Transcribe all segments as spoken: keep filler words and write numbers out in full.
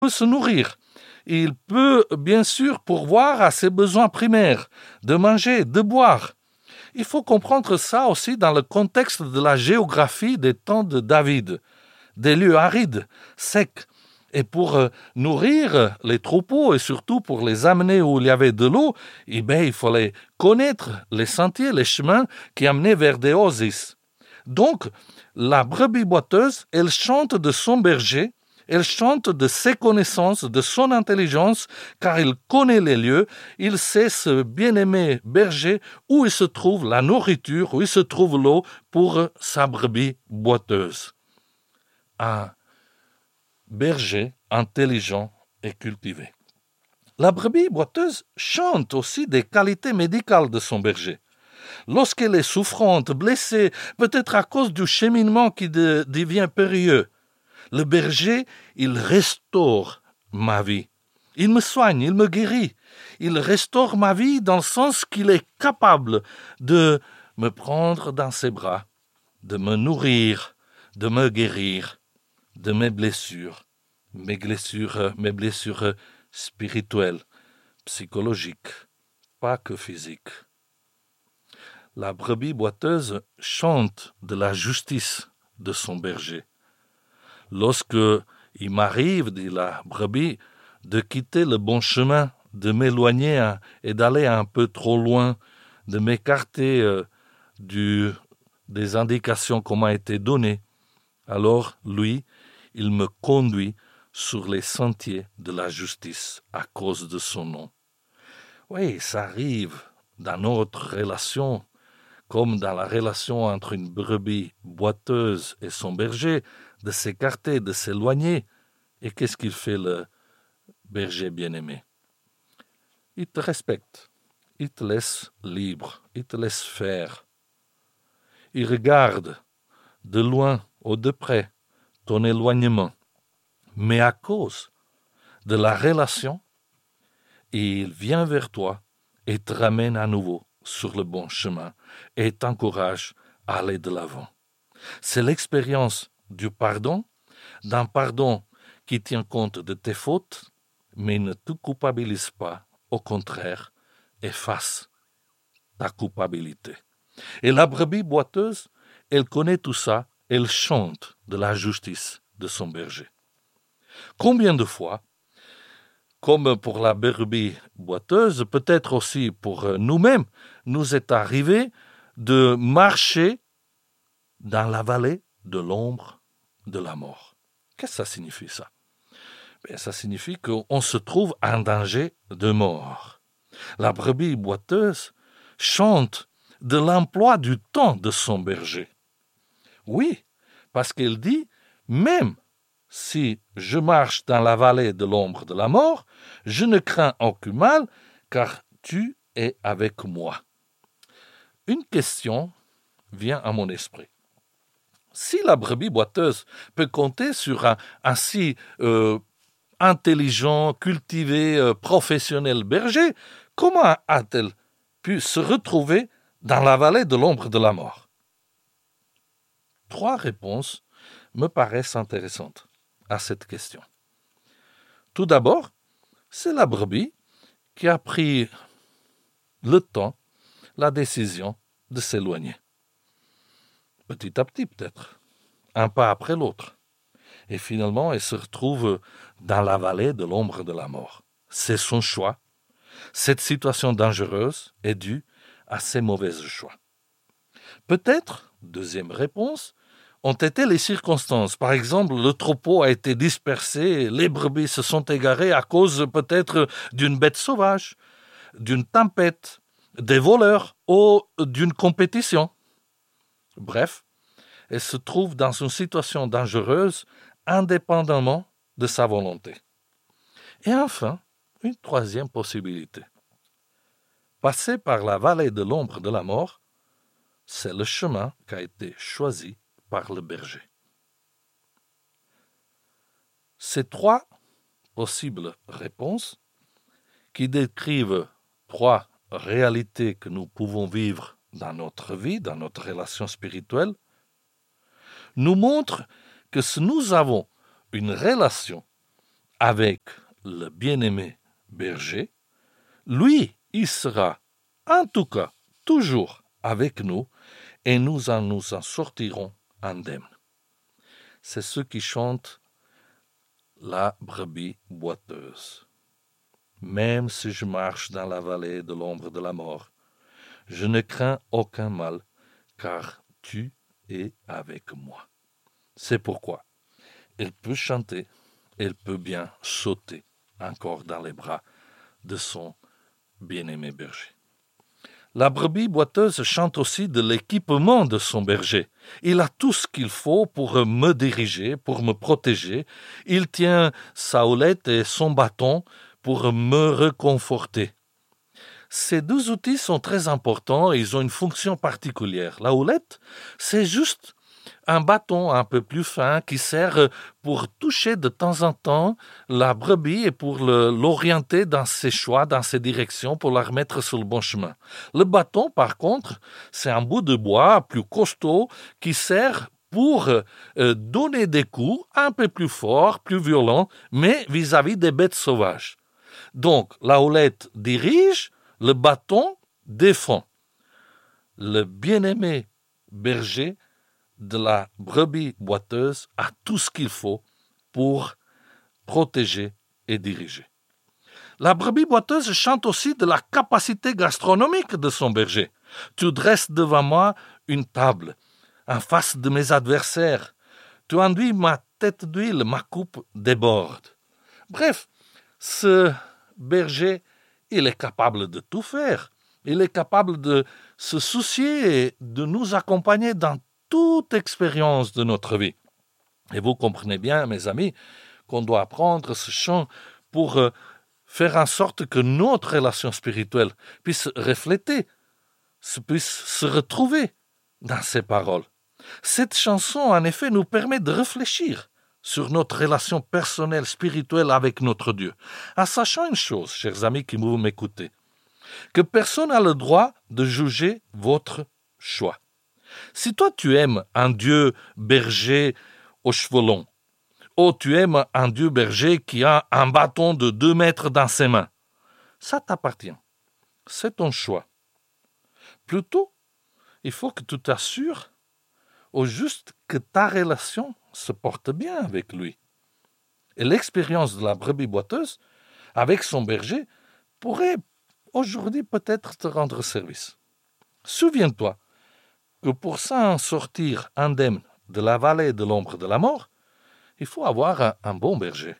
peut se nourrir. Il peut bien sûr pourvoir à ses besoins primaires, de manger, de boire. Il faut comprendre ça aussi dans le contexte de la géographie des temps de David, des lieux arides, secs. Et pour euh, nourrir les troupeaux et surtout pour les amener où il y avait de l'eau, eh bien, il fallait connaître les sentiers, les chemins qui amenaient vers des oasis. Donc, la brebis boiteuse, elle chante de son berger, elle chante de ses connaissances, de son intelligence, car il connaît les lieux, il sait, ce bien-aimé berger, où il se trouve la nourriture, où il se trouve l'eau pour sa brebis boiteuse. Un berger intelligent et cultivé. La brebis boiteuse chante aussi des qualités médicales de son berger. Lorsqu'elle est souffrante, blessée, peut-être à cause du cheminement qui de, devient périlleux, le berger, il restaure ma vie. Il me soigne, il me guérit. Il restaure ma vie dans le sens qu'il est capable de me prendre dans ses bras, de me nourrir, de me guérir de mes blessures, mes blessures, mes blessures spirituelles, psychologiques, pas que physiques. La brebis boiteuse chante de la justice de son berger. Lorsque il m'arrive, dit la brebis, de quitter le bon chemin, de m'éloigner et d'aller un peu trop loin, de m'écarter euh, du, des indications qu'on m'a été données, alors lui, il me conduit sur les sentiers de la justice à cause de son nom. Oui, ça arrive dans notre relation, comme dans la relation entre une brebis boiteuse et son berger, de s'écarter, de s'éloigner. Et qu'est-ce qu'il fait le berger bien-aimé? Il te respecte, il te laisse libre, il te laisse faire. Il regarde de loin ou de près ton éloignement. Mais à cause de la relation, il vient vers toi et te ramène à nouveau sur le bon chemin et t'encourage à aller de l'avant. C'est l'expérience du pardon, d'un pardon qui tient compte de tes fautes, mais ne te culpabilise pas, au contraire, efface ta culpabilité. Et la brebis boiteuse, elle connaît tout ça, elle chante de la justice de son berger. Combien de fois, comme pour la brebis boiteuse, peut-être aussi pour nous-mêmes, nous est arrivé de marcher dans la vallée de l'ombre de la mort. Qu'est-ce que ça signifie, ça? Bien, ça signifie qu'on se trouve en danger de mort. La brebis boiteuse chante de l'emploi du temps de son berger. Oui, parce qu'elle dit, même si je marche dans la vallée de l'ombre de la mort, je ne crains aucun mal, car tu es avec moi. Une question vient à mon esprit. Si la brebis boiteuse peut compter sur un, un si euh, intelligent, cultivé, euh, professionnel berger, comment a-t-elle pu se retrouver dans la vallée de l'ombre de la mort? Trois réponses me paraissent intéressantes à cette question. Tout d'abord, c'est la brebis qui a pris le temps, la décision de s'éloigner. Petit à petit peut-être, un pas après l'autre. Et finalement, elle se retrouve dans la vallée de l'ombre de la mort. C'est son choix. Cette situation dangereuse est due à ses mauvais choix. Peut-être, deuxième réponse, ont été les circonstances. Par exemple, le troupeau a été dispersé, les brebis se sont égarées à cause peut-être d'une bête sauvage, d'une tempête, des voleurs ou d'une compétition. Bref, elle se trouve dans une situation dangereuse indépendamment de sa volonté. Et enfin, une troisième possibilité. Passer par la vallée de l'ombre de la mort, c'est le chemin qui a été choisi par le berger. Ces trois possibles réponses, qui décrivent trois réalités que nous pouvons vivre dans notre vie, dans notre relation spirituelle, nous montrent que si nous avons une relation avec le bien-aimé berger, lui, il sera en tout cas toujours avec nous et nous en nous en sortirons indemnes. C'est ce qui chante la brebis boiteuse. Même si je marche dans la vallée de l'ombre de la mort, je ne crains aucun mal, car tu es avec moi. C'est pourquoi elle peut chanter, elle peut bien sauter encore dans les bras de son bien-aimé berger. La brebis boiteuse chante aussi de l'équipement de son berger. Il a tout ce qu'il faut pour me diriger, pour me protéger. Il tient sa houlette et son bâton pour me réconforter. Ces deux outils sont très importants et ils ont une fonction particulière. La houlette, c'est juste un bâton un peu plus fin qui sert pour toucher de temps en temps la brebis et pour le, l'orienter dans ses choix, dans ses directions, pour la remettre sur le bon chemin. Le bâton, par contre, c'est un bout de bois plus costaud qui sert pour euh, donner des coups un peu plus forts, plus violents, mais vis-à-vis des bêtes sauvages. Donc, la houlette dirige, le bâton défend. Le bien-aimé berger de la brebis boiteuse a tout ce qu'il faut pour protéger et diriger. La brebis boiteuse chante aussi de la capacité gastronomique de son berger. Tu dresses devant moi une table, en face de mes adversaires. Tu enduis ma tête d'huile, ma coupe déborde. Bref, ce berger, il est capable de tout faire. Il est capable de se soucier et de nous accompagner dans toute expérience de notre vie. Et vous comprenez bien, mes amis, qu'on doit apprendre ce chant pour euh, faire en sorte que notre relation spirituelle puisse refléter, puisse se retrouver dans ces paroles. Cette chanson, en effet, nous permet de réfléchir sur notre relation personnelle, spirituelle avec notre Dieu, en sachant une chose, chers amis qui vous m'écoutez, que personne n'a le droit de juger votre choix. Si toi tu aimes un Dieu berger aux cheveux longs, ou tu aimes un Dieu berger qui a un bâton de deux mètres dans ses mains, ça t'appartient. C'est ton choix. Plutôt, il faut que tu t'assures au juste que ta relation se porte bien avec lui. Et l'expérience de la brebis boiteuse avec son berger pourrait aujourd'hui peut-être te rendre service. Souviens-toi que pour s'en sortir indemne de la vallée de l'ombre de la mort, il faut avoir un, un bon berger.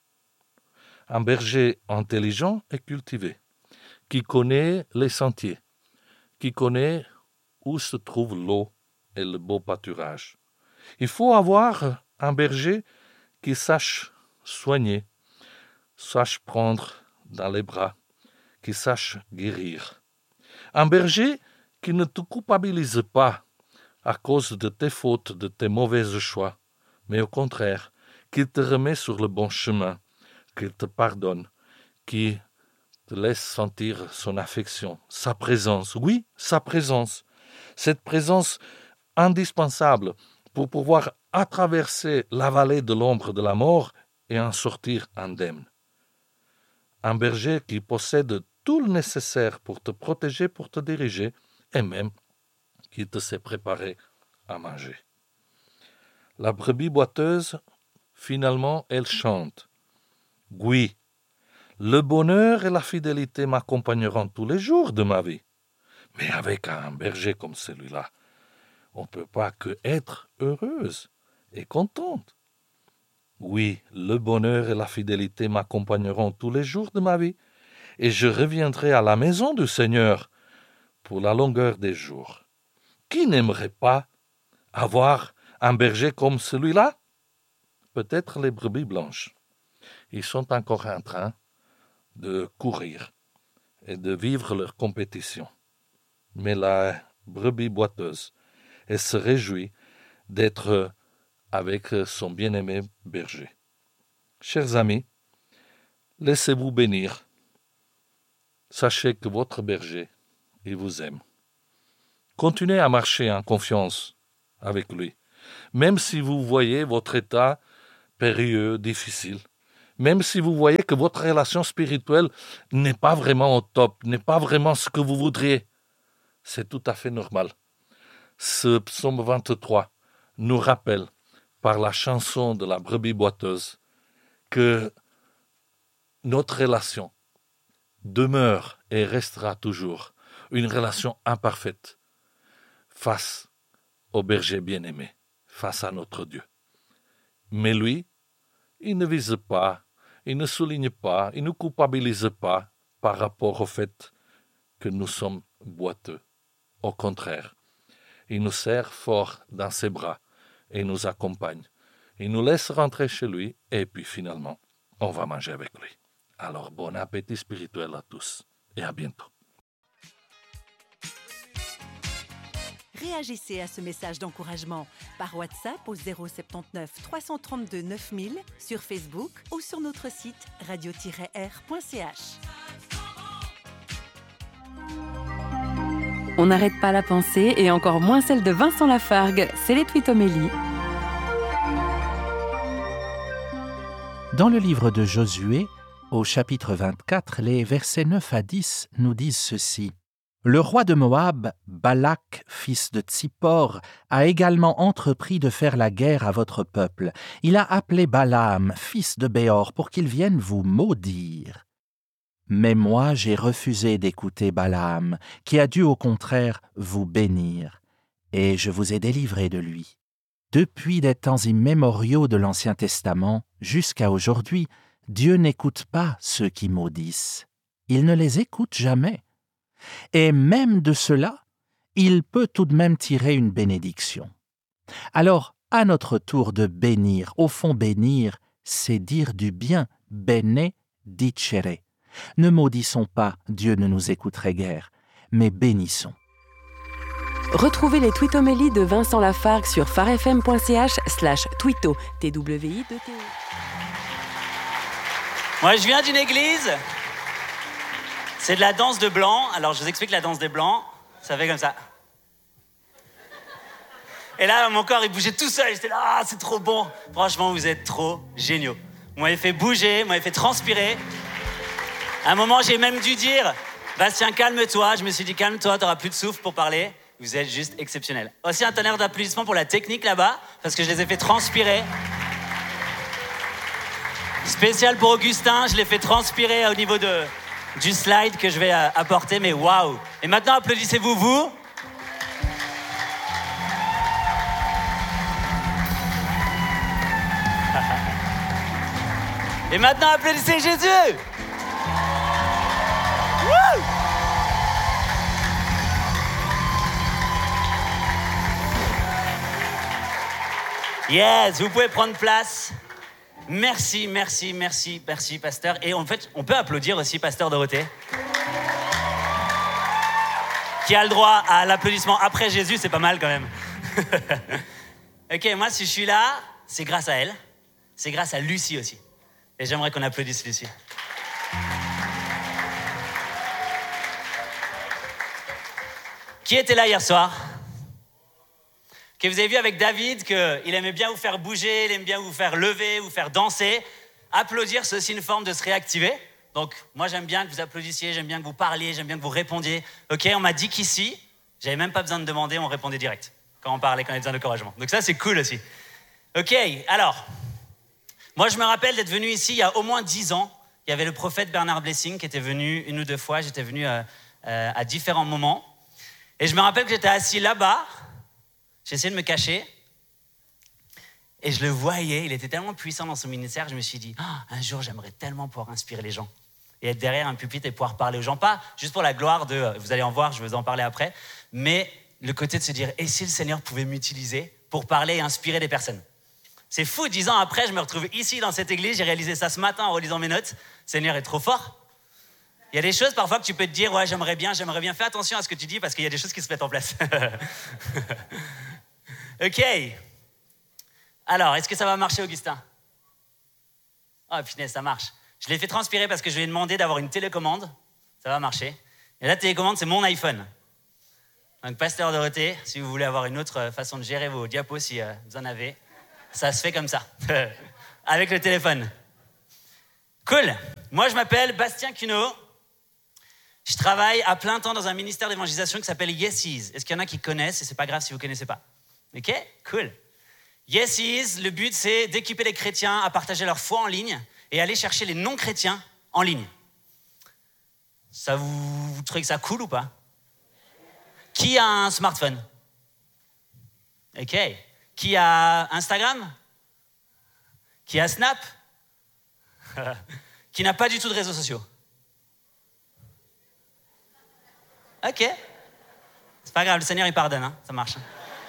Un berger intelligent et cultivé, qui connaît les sentiers, qui connaît où se trouve l'eau et le beau pâturage. Il faut avoir un berger qui sache soigner, sache prendre dans les bras, qui sache guérir. Un berger qui ne te culpabilise pas à cause de tes fautes, de tes mauvais choix, mais au contraire, qu'il te remet sur le bon chemin, qu'il te pardonne, qui te laisse sentir son affection, sa présence. Oui, sa présence. Cette présence indispensable pour pouvoir traverser la vallée de l'ombre de la mort et en sortir indemne. Un berger qui possède tout le nécessaire pour te protéger, pour te diriger, et même qui te sait préparer à manger. La brebis boiteuse, finalement, elle chante. Oui, le bonheur et la fidélité m'accompagneront tous les jours de ma vie. Mais avec un berger comme celui-là, on ne peut pas que être heureuse et contente. Oui, le bonheur et la fidélité m'accompagneront tous les jours de ma vie, et je reviendrai à la maison du Seigneur pour la longueur des jours. Qui n'aimerait pas avoir un berger comme celui-là? Peut-être les brebis blanches. Ils sont encore en train de courir et de vivre leur compétition. Mais la brebis boiteuse, elle se réjouit d'être avec son bien-aimé berger. Chers amis, laissez-vous bénir. Sachez que votre berger, il vous aime. Continuez à marcher en confiance avec lui, même si vous voyez votre état périlleux, difficile, même si vous voyez que votre relation spirituelle n'est pas vraiment au top, n'est pas vraiment ce que vous voudriez. C'est tout à fait normal. Ce psaume vingt-trois nous rappelle, par la chanson de la brebis boiteuse, que notre relation demeure et restera toujours une relation imparfaite face au berger bien-aimé, face à notre Dieu. Mais lui, il ne vise pas, il ne souligne pas, il ne culpabilise pas par rapport au fait que nous sommes boiteux. Au contraire, il nous serre fort dans ses bras et nous accompagne. Il nous laisse rentrer chez lui et puis finalement, on va manger avec lui. Alors, bon appétit spirituel à tous et à bientôt. Réagissez à ce message d'encouragement par WhatsApp au zéro soixante-neuf trois cent trente-deux neuf mille, sur Facebook ou sur notre site radio tiret r point c h. On n'arrête pas la pensée et encore moins celle de Vincent Lafargue, c'est les Twitomélie. Dans le livre de Josué, au chapitre vingt-quatre, les versets neuf à dix nous disent ceci. Le roi de Moab, Balak, fils de Tsippor, a également entrepris de faire la guerre à votre peuple. Il a appelé Balaam, fils de Béor, pour qu'il vienne vous maudire. Mais moi, j'ai refusé d'écouter Balaam, qui a dû au contraire vous bénir, et je vous ai délivré de lui. Depuis des temps immémoriaux de l'Ancien Testament jusqu'à aujourd'hui, Dieu n'écoute pas ceux qui maudissent. Il ne les écoute jamais. Et même de cela, il peut tout de même tirer une bénédiction. Alors, à notre tour de bénir, au fond bénir, c'est dire du bien, bene dicere. Ne maudissons pas, Dieu ne nous écouterait guère, mais bénissons. Retrouvez les Twitomélie de Vincent Lafargue sur farfm point c h slash twito, T W I deux T O. Moi, je viens d'une église. C'est de la danse de blanc. Alors, je vous explique la danse des blancs. Ça fait comme ça. Et là, mon corps, il bougeait tout seul. J'étais là, ah, c'est trop bon. Franchement, vous êtes trop géniaux. Vous m'avez fait bouger, vous m'avez fait transpirer. À un moment, j'ai même dû dire, Bastien, calme-toi. Je me suis dit, calme-toi, t'auras plus de souffle pour parler. Vous êtes juste exceptionnels. Aussi, un tonnerre d'applaudissements pour la technique là-bas, parce que je les ai fait transpirer. Spécial pour Augustin, je l'ai fait transpirer au niveau de... du slide que je vais euh, apporter, mais waouh! Et maintenant, applaudissez-vous, vous. Et maintenant, applaudissez Jésus! Wouh! Yes, vous pouvez prendre place. Merci, merci, merci, merci, pasteur. Et en fait, on peut applaudir aussi pasteur Dorothée, qui a le droit à l'applaudissement après Jésus, c'est pas mal quand même. Ok, moi, si je suis là, c'est grâce à elle. C'est grâce à Lucie aussi. Et j'aimerais qu'on applaudisse Lucie. Qui était là hier soir? Que vous avez vu avec David qu'il aimait bien vous faire bouger, il aime bien vous faire lever, vous faire danser. Applaudir, c'est aussi une forme de se réactiver. Donc, moi, j'aime bien que vous applaudissiez, j'aime bien que vous parliez, j'aime bien que vous répondiez. Ok, on m'a dit qu'ici, j'avais même pas besoin de demander, on répondait direct. Quand on parlait, quand on avait besoin d'encouragement. Donc ça, c'est cool aussi. Ok, alors, moi, je me rappelle d'être venu ici il y a au moins dix ans. Il y avait le prophète Bernard Blessing qui était venu une ou deux fois. J'étais venu euh, euh, à différents moments. Et je me rappelle que j'étais assis là-bas. J'essayais de me cacher et je le voyais, il était tellement puissant dans son ministère, je me suis dit, oh, un jour j'aimerais tellement pouvoir inspirer les gens et être derrière un pupitre et pouvoir parler aux gens, pas juste pour la gloire de, vous allez en voir, je vais vous en parler après, mais le côté de se dire, et si le Seigneur pouvait m'utiliser pour parler et inspirer des personnes. C'est fou, dix ans après, je me retrouve ici dans cette église, j'ai réalisé ça ce matin en relisant mes notes, le Seigneur est trop fort. Il y a des choses parfois que tu peux te dire, ouais, j'aimerais bien, j'aimerais bien, fais attention à ce que tu dis parce qu'il y a des choses qui se mettent en place. Ok. Alors, est-ce que ça va marcher, Augustin? Oh, putain, ça marche. Je l'ai fait transpirer parce que je lui ai demandé d'avoir une télécommande. Ça va marcher. Et la télécommande, c'est mon iPhone. Donc, pasteur Dorothée, si vous voulez avoir une autre façon de gérer vos diapos, si euh, vous en avez, ça se fait comme ça, avec le téléphone. Cool. Moi, je m'appelle Bastien Cuneau. Je travaille à plein temps dans un ministère d'évangélisation qui s'appelle Yeses. Est-ce qu'il y en a qui connaissent? Et c'est pas grave si vous connaissez pas. Ok? Cool. Yeses, le but, c'est d'équiper les chrétiens à partager leur foi en ligne et aller chercher les non-chrétiens en ligne. Ça vous, vous trouvez que ça cool ou pas? Qui a un smartphone? Ok. Qui a Instagram? Qui a Snap? Qui n'a pas du tout de réseaux sociaux? Ok. C'est pas grave, le Seigneur il pardonne, hein, ça marche.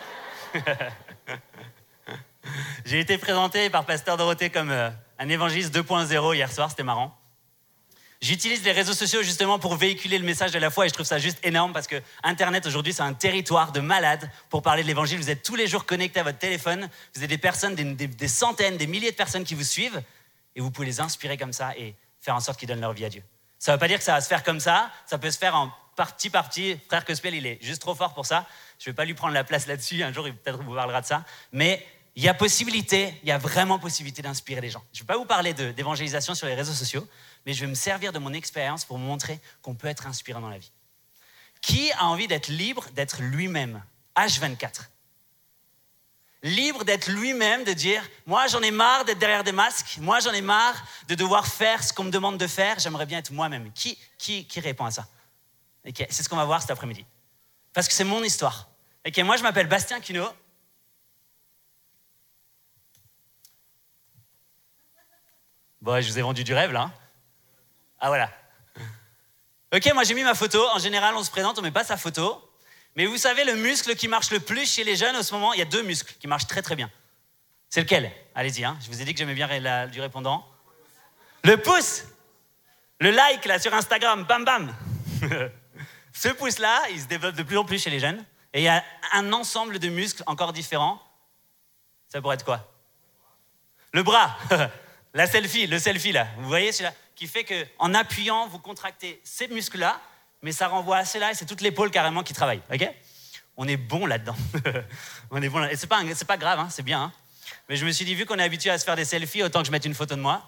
J'ai été présenté par Pasteur Dorothée comme euh, un évangéliste deux point zéro hier soir, c'était marrant. J'utilise les réseaux sociaux justement pour véhiculer le message de la foi et je trouve ça juste énorme parce que Internet aujourd'hui c'est un territoire de malades pour parler de l'évangile. Vous êtes tous les jours connectés à votre téléphone, vous avez des personnes, des, des, des centaines, des milliers de personnes qui vous suivent et vous pouvez les inspirer comme ça et faire en sorte qu'ils donnent leur vie à Dieu. Ça ne veut pas dire que ça va se faire comme ça, ça peut se faire en partie par petit. Frère Cospel, il est juste trop fort pour ça. Je ne vais pas lui prendre la place là-dessus, un jour il peut-être vous parlera de ça. Mais il y a possibilité, il y a vraiment possibilité d'inspirer les gens. Je ne vais pas vous parler de, d'évangélisation sur les réseaux sociaux, mais je vais me servir de mon expérience pour vous montrer qu'on peut être inspirant dans la vie. Qui a envie d'être libre, d'être lui-même, H vingt-quatre? Libre d'être lui-même, de dire « Moi, j'en ai marre d'être derrière des masques. Moi, j'en ai marre de devoir faire ce qu'on me demande de faire. J'aimerais bien être moi-même. » Qui, qui, qui répond à ça? Okay. C'est ce qu'on va voir cet après-midi. Parce que c'est mon histoire. Okay. Moi, je m'appelle Bastien Cuneau. Bon, je vous ai vendu du rêve, là. Hein. Ah, voilà. Ok, moi, j'ai mis ma photo. En général, on se présente, on ne met pas sa photo. Mais vous savez, le muscle qui marche le plus chez les jeunes, en ce moment, il y a deux muscles qui marchent très, très bien. C'est lequel? Allez-y, hein. Je vous ai dit que j'aimais bien la, du répondant. Le pouce. Le like, là, sur Instagram. Bam, bam. Ce pouce-là, il se développe de plus en plus chez les jeunes. Et il y a un ensemble de muscles encore différents. Ça pourrait être quoi? Le bras. La selfie, le selfie, là. Vous voyez celui-là? Qui fait qu'en appuyant, vous contractez ces muscles-là, mais ça renvoie assez là et c'est toute l'épaule carrément qui travaille. Ok? On est bon là-dedans. On est bon là. Et c'est pas, c'est pas grave, hein, c'est bien. Hein. Mais je me suis dit, vu qu'on est habitué à se faire des selfies, autant que je mette une photo de moi.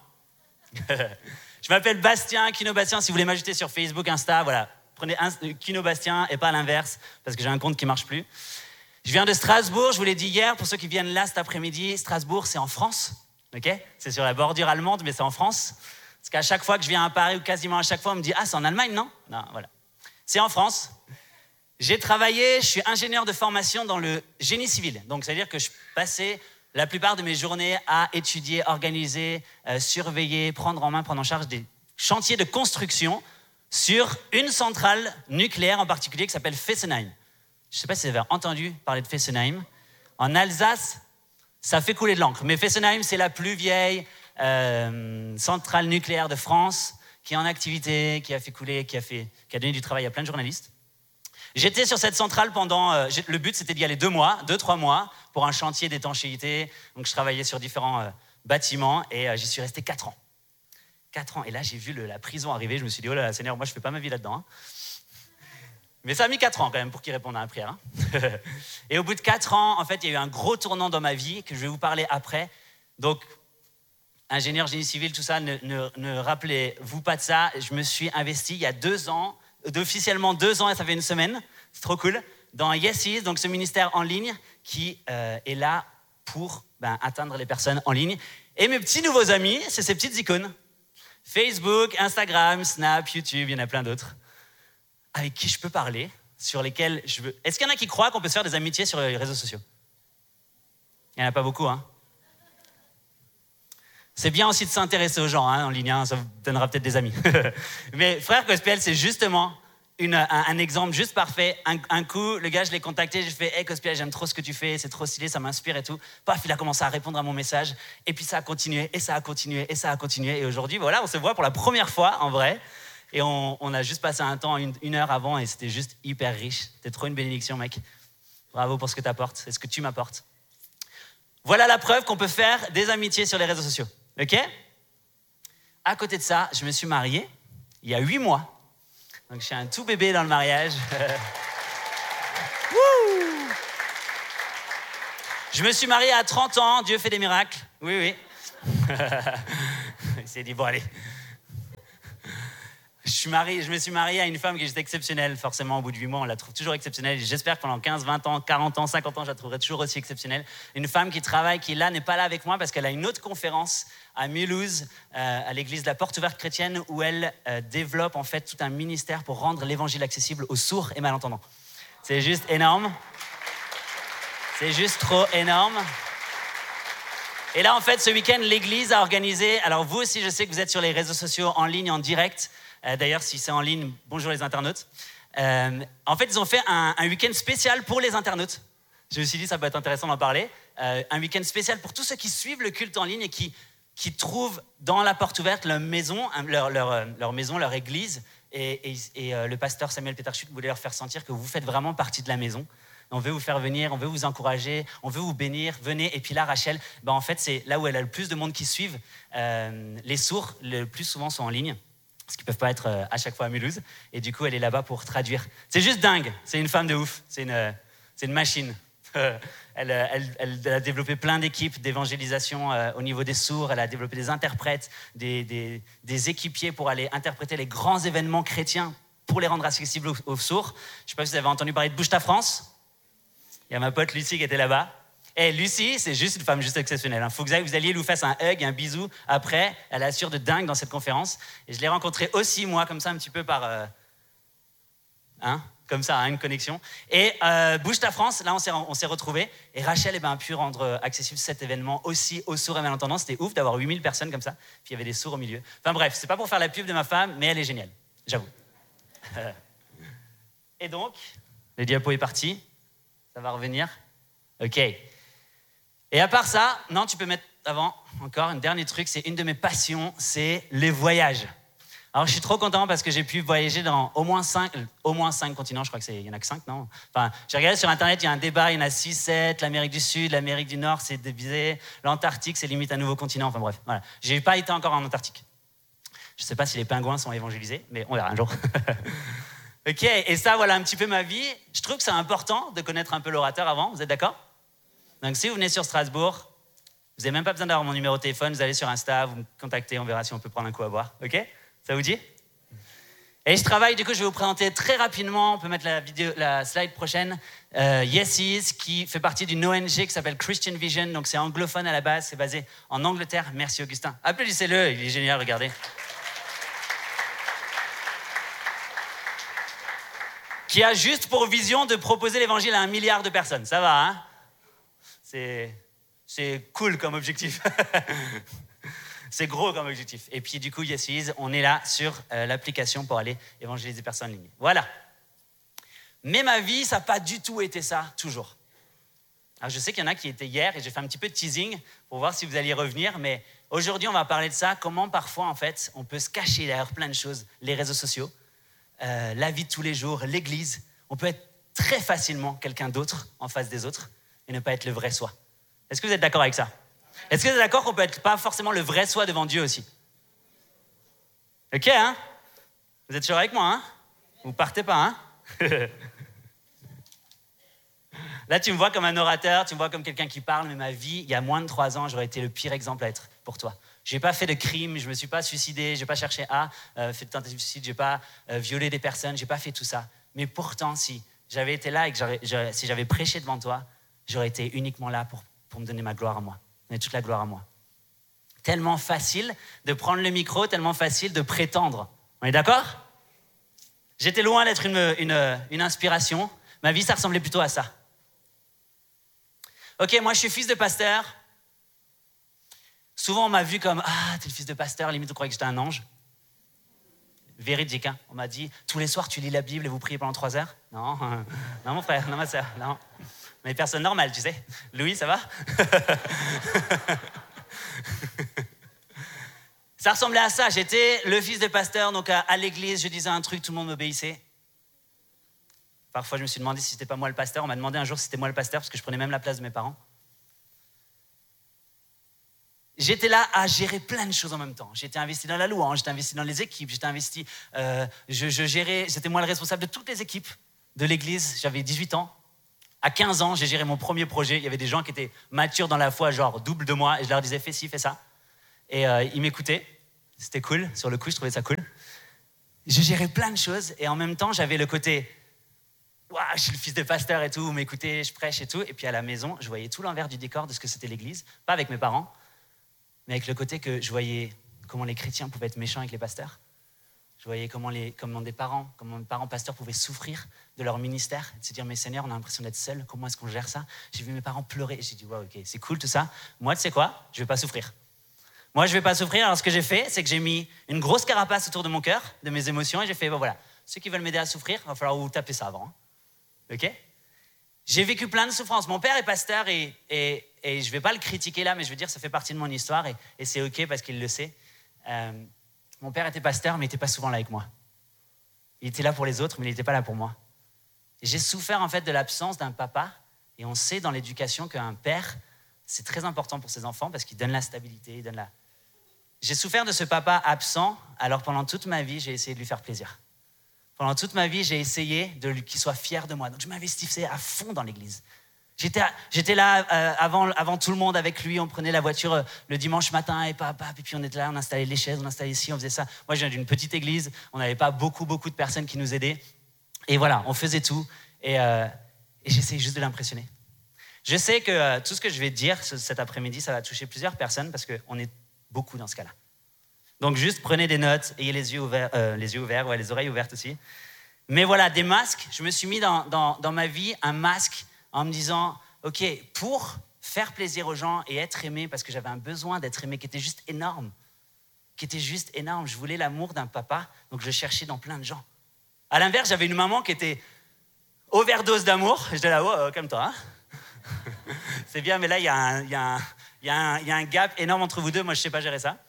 Je m'appelle Bastien, Cuneau Bastien. Si vous voulez m'ajouter sur Facebook, Insta, voilà. Prenez Cuneau Bastien et pas l'inverse, parce que j'ai un compte qui marche plus. Je viens de Strasbourg, je vous l'ai dit hier, pour ceux qui viennent là cet après-midi. Strasbourg, c'est en France. Ok? C'est sur la bordure allemande, mais c'est en France. Parce qu'à chaque fois que je viens à Paris, ou quasiment à chaque fois, on me dit « Ah, c'est en Allemagne, non ?» Non, voilà. C'est en France. J'ai travaillé, je suis ingénieur de formation dans le génie civil. Donc, c'est-à-dire que je passais la plupart de mes journées à étudier, organiser, euh, surveiller, prendre en main, prendre en charge des chantiers de construction sur une centrale nucléaire en particulier qui s'appelle Fessenheim. Je ne sais pas si vous avez entendu parler de Fessenheim. En Alsace, ça fait couler de l'encre. Mais Fessenheim, c'est la plus vieille euh, centrale nucléaire de France qui est en activité, qui a fait couler, qui a, fait, qui a donné du travail à plein de journalistes. J'étais sur cette centrale pendant... Euh, le but, c'était d'y aller deux mois, deux, trois mois, pour un chantier d'étanchéité. Donc, je travaillais sur différents euh, bâtiments et euh, j'y suis resté quatre ans. Quatre ans. Et là, j'ai vu le, la prison arriver. Je me suis dit, oh là là, Seigneur, moi, je ne fais pas ma vie là-dedans. Hein. Mais ça a mis quatre ans quand même pour qu'il réponde à la prière. Hein. Et au bout de quatre ans, en fait, il y a eu un gros tournant dans ma vie que je vais vous parler après. Donc, ingénieur génie civil, tout ça, ne, ne, ne rappelez-vous pas de ça. Je me suis investi il y a deux ans, officiellement deux ans, et ça fait une semaine, c'est trop cool, dans Yeses, donc ce ministère en ligne qui euh, est là pour ben, atteindre les personnes en ligne. Et mes petits nouveaux amis, c'est ces petites icônes. Facebook, Instagram, Snap, YouTube, il y en a plein d'autres. Avec qui je peux parler, sur lesquels je veux... Est-ce qu'il y en a qui croient qu'on peut se faire des amitiés sur les réseaux sociaux? Il n'y en a pas beaucoup, hein. C'est bien aussi de s'intéresser aux gens hein, en ligne, hein, ça vous donnera peut-être des amis. Mais Frère Cospel, c'est justement une, un, un exemple juste parfait. Un, un coup, le gars, je l'ai contacté, j'ai fait « Hey Cospel, j'aime trop ce que tu fais, c'est trop stylé, ça m'inspire et tout. » Paf, il a commencé à répondre à mon message. Et puis ça a continué, et ça a continué, et ça a continué. Et aujourd'hui, voilà, on se voit pour la première fois en vrai. Et on, on a juste passé un temps, une, une heure avant, et c'était juste hyper riche. C'était trop une bénédiction, mec. Bravo pour ce que tu apportes et ce que tu m'apportes. Voilà la preuve qu'on peut faire des amitiés sur les réseaux sociaux. Ok? À côté de ça, je me suis marié il y a huit mois. Donc, je suis un tout bébé dans le mariage. Je me suis marié à trente ans. Dieu fait des miracles. Oui, oui. Il s'est dit, bon, allez, suis marié, je me suis marié à une femme qui est juste exceptionnelle. Forcément, au bout de huit mois, on la trouve toujours exceptionnelle. Et j'espère que pendant quinze, vingt ans, quarante ans, cinquante ans, je la trouverai toujours aussi exceptionnelle. Une femme qui travaille, qui là, n'est pas là avec moi parce qu'elle a une autre conférence à Mulhouse, euh, à l'église de la Porte Ouverte Chrétienne, où elle euh, développe en fait tout un ministère pour rendre l'évangile accessible aux sourds et malentendants. C'est juste énorme. C'est juste trop énorme. Et là, en fait, ce week-end, l'église a organisé... Alors vous aussi, je sais que vous êtes sur les réseaux sociaux en ligne, en direct. Euh, d'ailleurs, si c'est en ligne, bonjour les internautes. Euh, en fait, ils ont fait un, un week-end spécial pour les internautes. Je me suis dit, ça peut être intéressant d'en parler. Euh, un week-end spécial pour tous ceux qui suivent le culte en ligne et qui, qui trouvent dans la Porte Ouverte leur maison, leur, leur, leur, maison, leur église. Et, et, et euh, le pasteur Samuel Peterchuk voulait leur faire sentir que vous faites vraiment partie de la maison. On veut vous faire venir, on veut vous encourager, on veut vous bénir, venez. Et puis là, Rachel, ben en fait, c'est là où elle a le plus de monde qui suivent. Euh, les sourds, le plus souvent, sont en ligne, parce qu'ils ne peuvent pas être euh, à chaque fois à Mulhouse. Et du coup, elle est là-bas pour traduire. C'est juste dingue, c'est une femme de ouf, c'est une, euh, c'est une machine. elle, elle, elle a développé plein d'équipes d'évangélisation euh, au niveau des sourds, elle a développé des interprètes, des, des, des équipiers pour aller interpréter les grands événements chrétiens pour les rendre accessibles aux, aux sourds. Je ne sais pas si vous avez entendu parler de Bouge ta France. Il y a ma pote Lucie qui était là-bas. Et Lucie, c'est juste une femme juste exceptionnelle. Il faut que vous alliez lui faire un hug, un bisou. Après, elle assure de dingue dans cette conférence. Et je l'ai rencontrée aussi, moi, comme ça, un petit peu par... Euh, hein, comme ça, hein, une connexion. Et euh, Bouge ta France, là, on s'est, on s'est retrouvés. Et Rachel eh ben, a pu rendre accessible cet événement aussi aux sourds et malentendants. C'était ouf d'avoir huit mille personnes comme ça. Puis il y avait des sourds au milieu. Enfin bref, c'est pas pour faire la pub de ma femme, mais elle est géniale, j'avoue. Et donc, le diapo est parti. Ça va revenir? Ok. Et à part ça, non, tu peux mettre avant, encore, un dernier truc, c'est une de mes passions, c'est les voyages. Alors, je suis trop content parce que j'ai pu voyager dans au moins cinq, au moins cinq continents, je crois qu'il n'y en a que cinq, non? Enfin, j'ai regardé sur Internet, il y a un débat, il y en a six, sept, l'Amérique du Sud, l'Amérique du Nord, c'est divisé, l'Antarctique, c'est limite un nouveau continent, enfin bref, voilà. J'ai pas été encore en Antarctique. Je sais pas si les pingouins sont évangélisés, mais on verra un jour. Ok, et ça, voilà un petit peu ma vie. Je trouve que c'est important de connaître un peu l'orateur avant, vous êtes d'accord? Donc si vous venez sur Strasbourg, vous n'avez même pas besoin d'avoir mon numéro de téléphone, vous allez sur Insta, vous me contactez, on verra si on peut prendre un coup à boire, ok? Ça vous dit? Et je travaille, du coup, je vais vous présenter très rapidement, on peut mettre la, vidéo, la slide prochaine, euh, Yes Is, qui fait partie d'une O N G qui s'appelle Christian Vision, donc c'est anglophone à la base, c'est basé en Angleterre. Merci Augustin. Applaudissez-le, il est génial, regardez. Qui a juste pour vision de proposer l'évangile à un milliard de personnes. Ça va, hein? C'est, c'est cool comme objectif. C'est gros comme objectif. Et puis du coup, Yes Is, on est là sur euh, l'application pour aller évangéliser des personnes en ligne. Voilà. Mais ma vie, ça n'a pas du tout été ça, toujours. Alors je sais qu'il y en a qui étaient hier, et j'ai fait un petit peu de teasing pour voir si vous alliez revenir, mais aujourd'hui, on va parler de ça, comment parfois, en fait, on peut se cacher derrière plein de choses, les réseaux sociaux, Euh, la vie de tous les jours, l'église. On peut être très facilement quelqu'un d'autre en face des autres et ne pas être le vrai soi. Est-ce que vous êtes d'accord avec ça? Est-ce que vous êtes d'accord qu'on peut être pas forcément le vrai soi devant Dieu aussi? Ok, hein? Vous êtes sûr avec moi, hein? Vous partez pas, hein? Là, tu me vois comme un orateur, tu me vois comme quelqu'un qui parle, mais ma vie, il y a moins de trois ans, j'aurais été le pire exemple à être pour toi. Je n'ai pas fait de crime, je ne me suis pas suicidé, je n'ai pas cherché à euh, faire de tentative de suicide, je n'ai pas euh, violé des personnes, je n'ai pas fait tout ça. Mais pourtant, si j'avais été là et que j'aurais, j'aurais, si j'avais prêché devant toi, j'aurais été uniquement là pour, pour me donner ma gloire à moi, donner toute la gloire à moi. Tellement facile de prendre le micro, tellement facile de prétendre. On est d'accord? J'étais loin d'être une, une, une inspiration. Ma vie, ça ressemblait plutôt à ça. Ok, moi, je suis fils de pasteur. Souvent, on m'a vu comme « Ah, t'es le fils de pasteur, limite, on croyait que j'étais un ange. » Véridique, hein. On m'a dit « Tous les soirs, tu lis la Bible et vous priez pendant trois heures ?» Non, non, mon frère, non, ma soeur, non. Mais personne normale, tu sais. Louis, ça va? Ça ressemblait à ça. J'étais le fils de pasteur, donc à, à l'église, je disais un truc, tout le monde m'obéissait. Parfois, je me suis demandé si c'était pas moi le pasteur. On m'a demandé un jour si c'était moi le pasteur, parce que je prenais même la place de mes parents. J'étais là à gérer plein de choses en même temps. J'étais investi dans la louange, j'étais investi dans les équipes, j'étais investi... Euh, je, je gérais... C'était moi le responsable de toutes les équipes de l'église. J'avais dix-huit ans. À quinze ans, j'ai géré mon premier projet. Il y avait des gens qui étaient matures dans la foi, genre double de moi, et je leur disais « Fais ci, fais ça ». Et euh, ils m'écoutaient. C'était cool. Sur le coup, je trouvais ça cool. je gérais plein de choses et en même temps, j'avais le côté waouh, je suis le fils de pasteur et tout, vous m'écoutez, je prêche et tout. Et puis à la maison, je voyais tout l'envers du décor de ce que c'était l'église, pas avec mes parents, mais avec le côté que je voyais comment les chrétiens pouvaient être méchants avec les pasteurs. Je voyais comment, les, comment des parents, comment mes parents pasteurs pouvaient souffrir de leur ministère, et de se dire, mais Seigneur, on a l'impression d'être seul, comment est-ce qu'on gère ça? J'ai vu mes parents pleurer, et j'ai dit, wow, ok, c'est cool tout ça. Moi, tu sais quoi? Je vais pas souffrir. Moi, je vais pas souffrir. Alors, ce que j'ai fait, c'est que j'ai mis une grosse carapace autour de mon cœur, de mes émotions, et j'ai fait, bon voilà, ceux qui veulent m'aider à souffrir, il va falloir vous taper ça avant. Hein. Ok? J'ai vécu plein de souffrances. Mon père est pasteur, et, et, et je vais pas le critiquer là, mais je veux dire, ça fait partie de mon histoire, et, et c'est ok parce qu'il le sait. Euh, Mon père était pasteur, mais il n'était pas souvent là avec moi. Il était là pour les autres, mais il n'était pas là pour moi. Et j'ai souffert en fait de l'absence d'un papa. Et on sait dans l'éducation qu'un père, c'est très important pour ses enfants parce qu'il donne la stabilité, il donne la... J'ai souffert de ce papa absent, alors pendant toute ma vie, j'ai essayé de lui faire plaisir. Pendant toute ma vie, j'ai essayé de lui, qu'il soit fier de moi. Donc je m'investissais à fond dans l'église. J'étais, j'étais là euh, avant, avant tout le monde avec lui, on prenait la voiture euh, le dimanche matin et pap, pap, et puis on était là, on installait les chaises, on installait ici, on faisait ça. Moi, je viens d'une petite église, on n'avait pas beaucoup, beaucoup de personnes qui nous aidaient. Et voilà, on faisait tout et, euh, et j'essayais juste de l'impressionner. Je sais que euh, tout ce que je vais dire ce, cet après-midi, ça va toucher plusieurs personnes parce qu'on est beaucoup dans ce cas-là. Donc juste prenez des notes, ayez les yeux ouverts, euh, les yeux ouverts, ouais, les oreilles ouvertes aussi. Mais voilà, des masques, je me suis mis dans, dans, dans ma vie un masque en me disant, ok, pour faire plaisir aux gens et être aimé, parce que j'avais un besoin d'être aimé qui était juste énorme, qui était juste énorme. Je voulais l'amour d'un papa, donc je cherchais dans plein de gens. À l'inverse, j'avais une maman qui était overdose d'amour. J'étais là, oh, comme toi, hein. C'est bien, mais là, il y, y, y, y, y a un gap énorme entre vous deux. Moi, je ne sais pas gérer ça.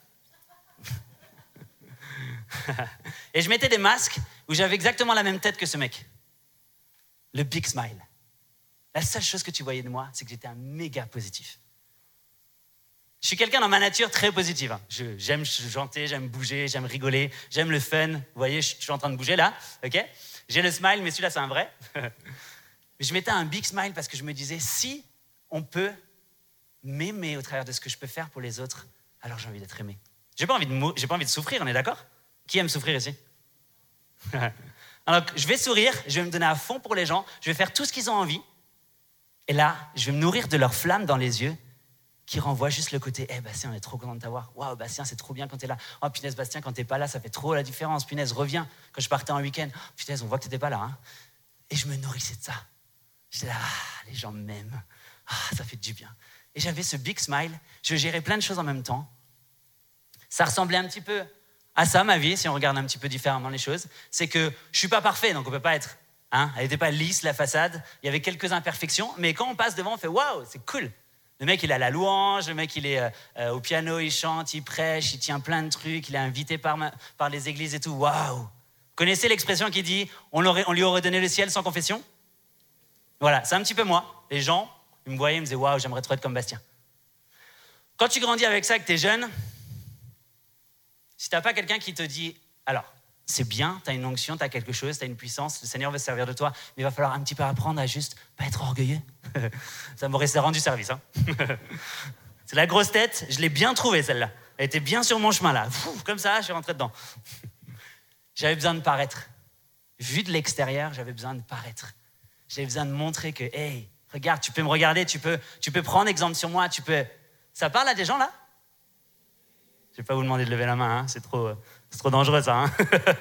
Et je mettais des masques où j'avais exactement la même tête que ce mec. Le big smile. La seule chose que tu voyais de moi, c'est que j'étais un méga positif. Je suis quelqu'un dans ma nature très positive. Je, j'aime chanter, j'aime bouger, j'aime rigoler, j'aime le fun. Vous voyez, je suis en train de bouger là, ok? J'ai le smile, mais celui-là, c'est un vrai. Je mettais un big smile parce que je me disais, si on peut m'aimer au travers de ce que je peux faire pour les autres, alors j'ai envie d'être aimé. J'ai pas envie de, j'ai pas envie de souffrir, on est d'accord? Qui aime souffrir ici? Alors, je vais sourire, je vais me donner à fond pour les gens, je vais faire tout ce qu'ils ont envie. Et là, je vais me nourrir de leur flamme dans les yeux qui renvoie juste le côté « Eh hey, Bastien, on est trop content de t'avoir. Waouh, Bastien, c'est trop bien quand t'es là. Oh, punaise, Bastien, quand t'es pas là, ça fait trop la différence. Punaise, reviens. Quand je partais en week-end, oh, punaise, on voit que t'étais pas là. Hein. » Et je me nourrissais de ça. J'étais là, ah, les gens m'aiment. Ah, ça fait du bien. Et j'avais ce big smile. Je gérais plein de choses en même temps. Ça ressemblait un petit peu à ça, ma vie, si on regarde un petit peu différemment les choses. C'est que je suis pas parfait, donc on peut pas être... Hein, elle n'était pas lisse, la façade. Il y avait quelques imperfections. Mais quand on passe devant, on fait « Waouh, c'est cool !» Le mec, il a la louange. Le mec, il est euh, au piano, il chante, il prêche, il tient plein de trucs. Il est invité par, ma, par les églises et tout. Waouh! Vous connaissez l'expression qui dit on, on lui aurait donné le ciel sans confession? Voilà, c'est un petit peu moi. Les gens, ils me voyaient, ils me disaient « Waouh, j'aimerais trop être comme Bastien. » Quand tu grandis avec ça, que tu es jeune, si tu n'as pas quelqu'un qui te dit « Alors, c'est bien, tu as une onction, tu as quelque chose, tu as une puissance, le Seigneur veut se servir de toi, mais il va falloir un petit peu apprendre à juste pas être orgueilleux. » Ça m'aurait rendu service. Hein. C'est la grosse tête, je l'ai bien trouvée celle-là. Elle était bien sur mon chemin là. Pfff, comme ça, je suis rentré dedans. J'avais besoin de paraître. Vu de l'extérieur, j'avais besoin de paraître. J'avais besoin de montrer que, hey, regarde, tu peux me regarder, tu peux, tu peux prendre exemple sur moi, tu peux... Ça parle à des gens là? Je vais pas vous demander de lever la main, hein. c'est, trop, c'est trop dangereux ça. Hein.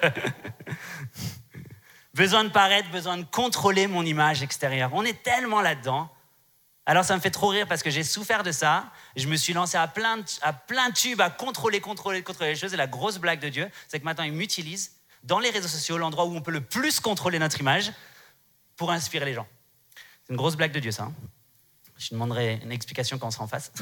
Besoin de paraître, besoin de contrôler mon image extérieure. On est tellement là-dedans. Alors ça me fait trop rire parce que j'ai souffert de ça. Je me suis lancé à plein de, à plein de tubes à contrôler, contrôler, contrôler les choses. Et la grosse blague de Dieu, c'est que maintenant il m'utilise dans les réseaux sociaux, l'endroit où on peut le plus contrôler notre image pour inspirer les gens. C'est une grosse blague de Dieu ça. Hein. Je demanderai une explication quand on sera en face.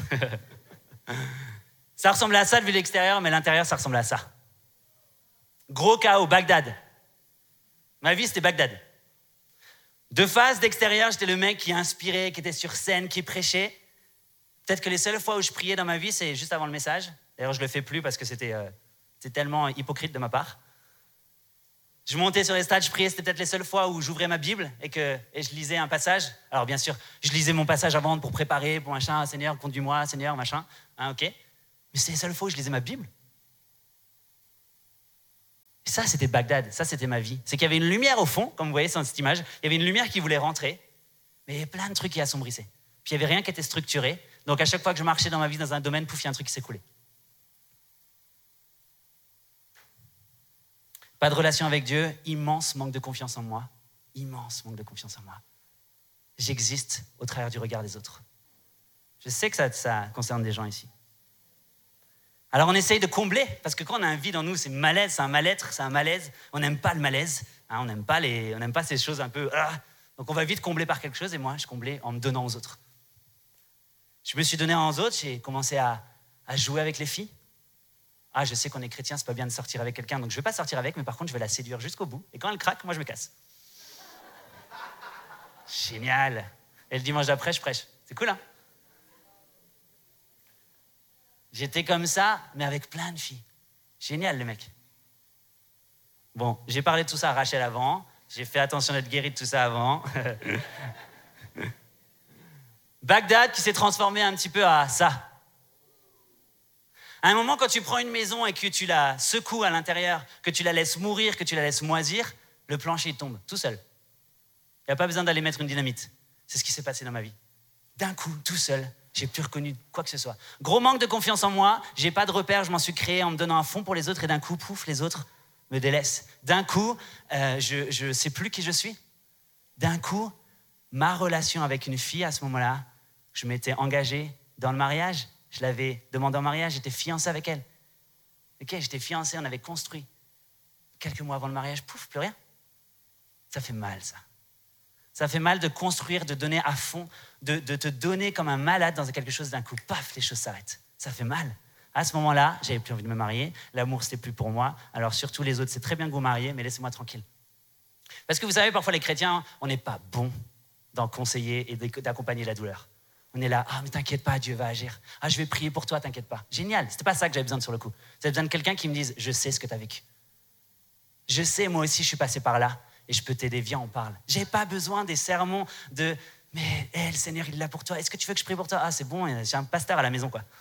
Ça ressemblait à ça vu de l'extérieur, mais l'intérieur, ça ressemblait à ça. Gros chaos, Bagdad. Ma vie, c'était Bagdad. De face, d'extérieur, j'étais le mec qui inspirait, qui était sur scène, qui prêchait. Peut-être que les seules fois où je priais dans ma vie, c'est juste avant le message. D'ailleurs, je ne le fais plus parce que c'était, euh, c'était tellement hypocrite de ma part. Je montais sur les stades, je priais, c'était peut-être les seules fois où j'ouvrais ma Bible et que et je lisais un passage. Alors bien sûr, je lisais mon passage avant pour préparer, pour machin, Seigneur, conduis-moi, Seigneur, machin. Hein, ok. Mais c'est les seules fois où je lisais ma Bible. Et Ça, c'était Bagdad, ça, c'était ma vie. C'est qu'il y avait une lumière au fond, comme vous voyez dans cette image, il y avait une lumière qui voulait rentrer, mais il y avait plein de trucs qui assombrissaient. Puis il n'y avait rien qui était structuré, donc à chaque fois que je marchais dans ma vie dans un domaine, pouf, il y a un truc qui s'écoulait. Pas de relation avec Dieu, immense manque de confiance en moi, immense manque de confiance en moi. J'existe au travers du regard des autres. Je sais que ça, ça concerne des gens ici. Alors on essaye de combler, parce que quand on a un vide en nous, c'est malaise, c'est un mal-être, c'est un malaise. On n'aime pas le malaise, hein, on n'aime pas les, on n'aime pas ces choses un peu... Ah, donc on va vite combler par quelque chose, et moi je comblais en me donnant aux autres. Je me suis donné aux autres, j'ai commencé à, à jouer avec les filles. Ah, je sais qu'on est chrétien, c'est pas bien de sortir avec quelqu'un, donc je vais pas sortir avec, mais par contre je vais la séduire jusqu'au bout, et quand elle craque, moi je me casse. Génial. Et le dimanche d'après, je prêche. C'est cool, hein? J'étais comme ça, mais avec plein de filles. Génial, le mec. Bon, j'ai parlé de tout ça à Rachel avant. J'ai fait attention d'être guéri de tout ça avant. Bagdad qui s'est transformé un petit peu à ça. À un moment, quand tu prends une maison et que tu la secoues à l'intérieur, que tu la laisses mourir, que tu la laisses moisir, le plancher il tombe tout seul. Il n'y a pas besoin d'aller mettre une dynamite. C'est ce qui s'est passé dans ma vie. D'un coup, tout seul, j'ai plus reconnu quoi que ce soit. Gros manque de confiance en moi, j'ai pas de repères, je m'en suis créé en me donnant un fond pour les autres et d'un coup, pouf, les autres me délaissent. D'un coup, euh, je ne sais plus qui je suis. D'un coup, ma relation avec une fille à ce moment-là, je m'étais engagé dans le mariage, je l'avais demandé en mariage, j'étais fiancé avec elle. Ok, j'étais fiancé, on avait construit. Quelques mois avant le mariage, pouf, plus rien. Ça fait mal, ça. Ça fait mal de construire, de donner à fond, de, de te donner comme un malade dans quelque chose, d'un coup, paf, les choses s'arrêtent. Ça fait mal. À ce moment-là, j'avais plus envie de me marier, l'amour, c'était plus pour moi. Alors surtout les autres, c'est très bien que vous mariez, mais laissez-moi tranquille. Parce que vous savez, parfois les chrétiens, on n'est pas bon d'en conseiller et d'accompagner la douleur. On est là, ah mais t'inquiète pas, Dieu va agir. Ah je vais prier pour toi, t'inquiète pas. Génial, c'était pas ça que j'avais besoin de sur le coup. J'avais besoin de quelqu'un qui me dise, je sais ce que t'as vécu. Je sais, moi aussi, je suis passé par là. Et je peux t'aider, viens, on parle. J'ai pas besoin des sermons de « Mais hey, le Seigneur, il est là pour toi. Est-ce que tu veux que je prie pour toi ?» Ah, c'est bon, j'ai un pasteur à la maison, quoi.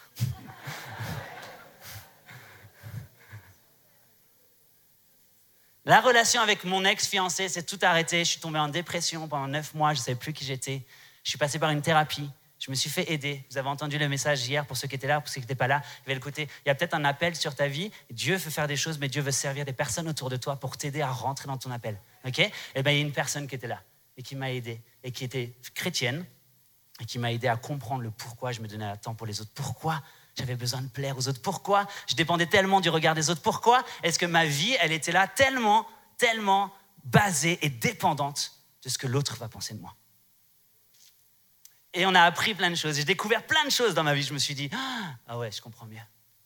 La relation avec mon ex-fiancé, c'est tout arrêté. Je suis tombé en dépression pendant neuf mois. Je ne savais plus qui j'étais. Je suis passé par une thérapie. Je me suis fait aider. Vous avez entendu le message hier pour ceux qui étaient là, pour ceux qui n'étaient pas là. Il y avait le côté, il y a peut-être un appel sur ta vie. Dieu veut faire des choses, mais Dieu veut servir des personnes autour de toi pour t'aider à rentrer dans ton appel. Ok ? Et bien, il y a une personne qui était là et qui m'a aidé et qui était chrétienne et qui m'a aidé à comprendre le pourquoi je me donnais un temps pour les autres. Pourquoi j'avais besoin de plaire aux autres ? Pourquoi je dépendais tellement du regard des autres ? Pourquoi est-ce que ma vie, elle était là tellement, tellement basée et dépendante de ce que l'autre va penser de moi ? Et on a appris plein de choses. J'ai découvert plein de choses dans ma vie. Je me suis dit, ah ouais, je comprends mieux.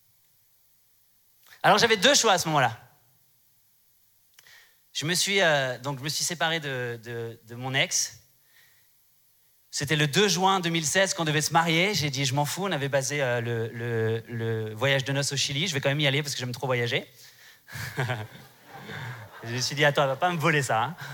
Alors j'avais deux choix à ce moment-là. Je me suis, euh, donc, je me suis séparé de, de, de mon ex. C'était le deux juin deux mille seize qu'on devait se marier. J'ai dit, je m'en fous. On avait basé euh, le, le, le voyage de noces au Chili. Je vais quand même y aller parce que j'aime trop voyager. Je me suis dit, attends, elle va pas me voler ça. Hein.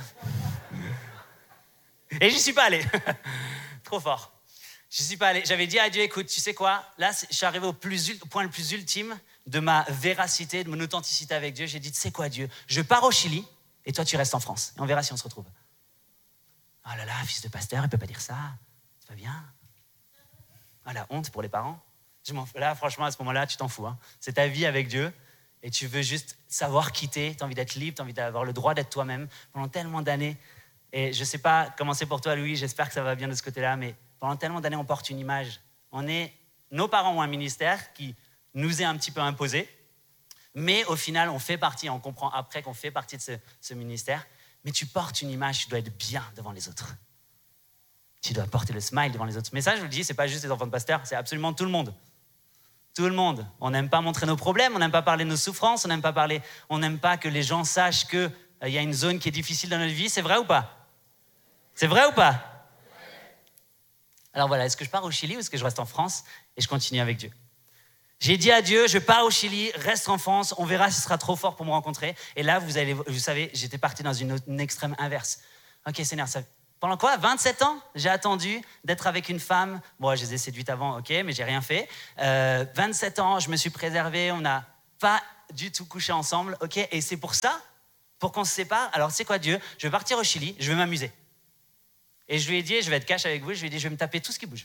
Et j'y suis pas allé. Trop fort. Je suis pas allé. J'avais dit à Dieu, écoute, tu sais quoi ? Là, je suis arrivé au, plus, au point le plus ultime de ma véracité, de mon authenticité avec Dieu. J'ai dit, tu sais quoi, Dieu ? Je pars au Chili et toi, tu restes en France. Et on verra si on se retrouve. Oh là là, fils de pasteur, il peut pas dire ça. C'est pas bien. Ah, la honte pour les parents. Je m'en... Là, franchement, à ce moment-là, tu t'en fous. Hein. C'est ta vie avec Dieu et tu veux juste savoir quitter. Tu as envie d'être libre, tu as envie d'avoir le droit d'être toi-même pendant tellement d'années. Et je ne sais pas comment c'est pour toi, Louis, j'espère que ça va bien de ce côté-là, mais pendant tellement d'années, on porte une image. On est, nos parents ont un ministère qui nous est un petit peu imposé, mais au final, on fait partie, on comprend après qu'on fait partie de ce, ce ministère, mais tu portes une image, tu dois être bien devant les autres. Tu dois porter le smile devant les autres. Mais ça, je vous le dis, ce n'est pas juste les enfants de pasteur, c'est absolument tout le monde. Tout le monde. On n'aime pas montrer nos problèmes, on n'aime pas parler de nos souffrances, on n'aime pas parler, on n'aime pas que les gens sachent qu'il euh, y a une zone qui est difficile dans notre vie, c'est vrai ou pas ? C'est vrai ou pas ? Alors voilà, est-ce que je pars au Chili ou est-ce que je reste en France et je continue avec Dieu ? J'ai dit à Dieu, je pars au Chili, reste en France, on verra si ce sera trop fort pour me rencontrer. Et là, vous, allez, vous savez, j'étais parti dans une, autre, une extrême inverse. Ok, Seigneur, ça, pendant quoi ? vingt-sept ans, j'ai attendu d'être avec une femme. Bon, je les ai séduites avant, ok, mais j'ai rien fait. Euh, vingt-sept ans, je me suis préservé, on n'a pas du tout coucher ensemble, ok? Et c'est pour ça, pour qu'on se sépare, alors c'est quoi Dieu? Je vais partir au Chili, je vais m'amuser. Et je lui ai dit, je vais être cash avec vous, je lui ai dit, je vais me taper tout ce qui bouge.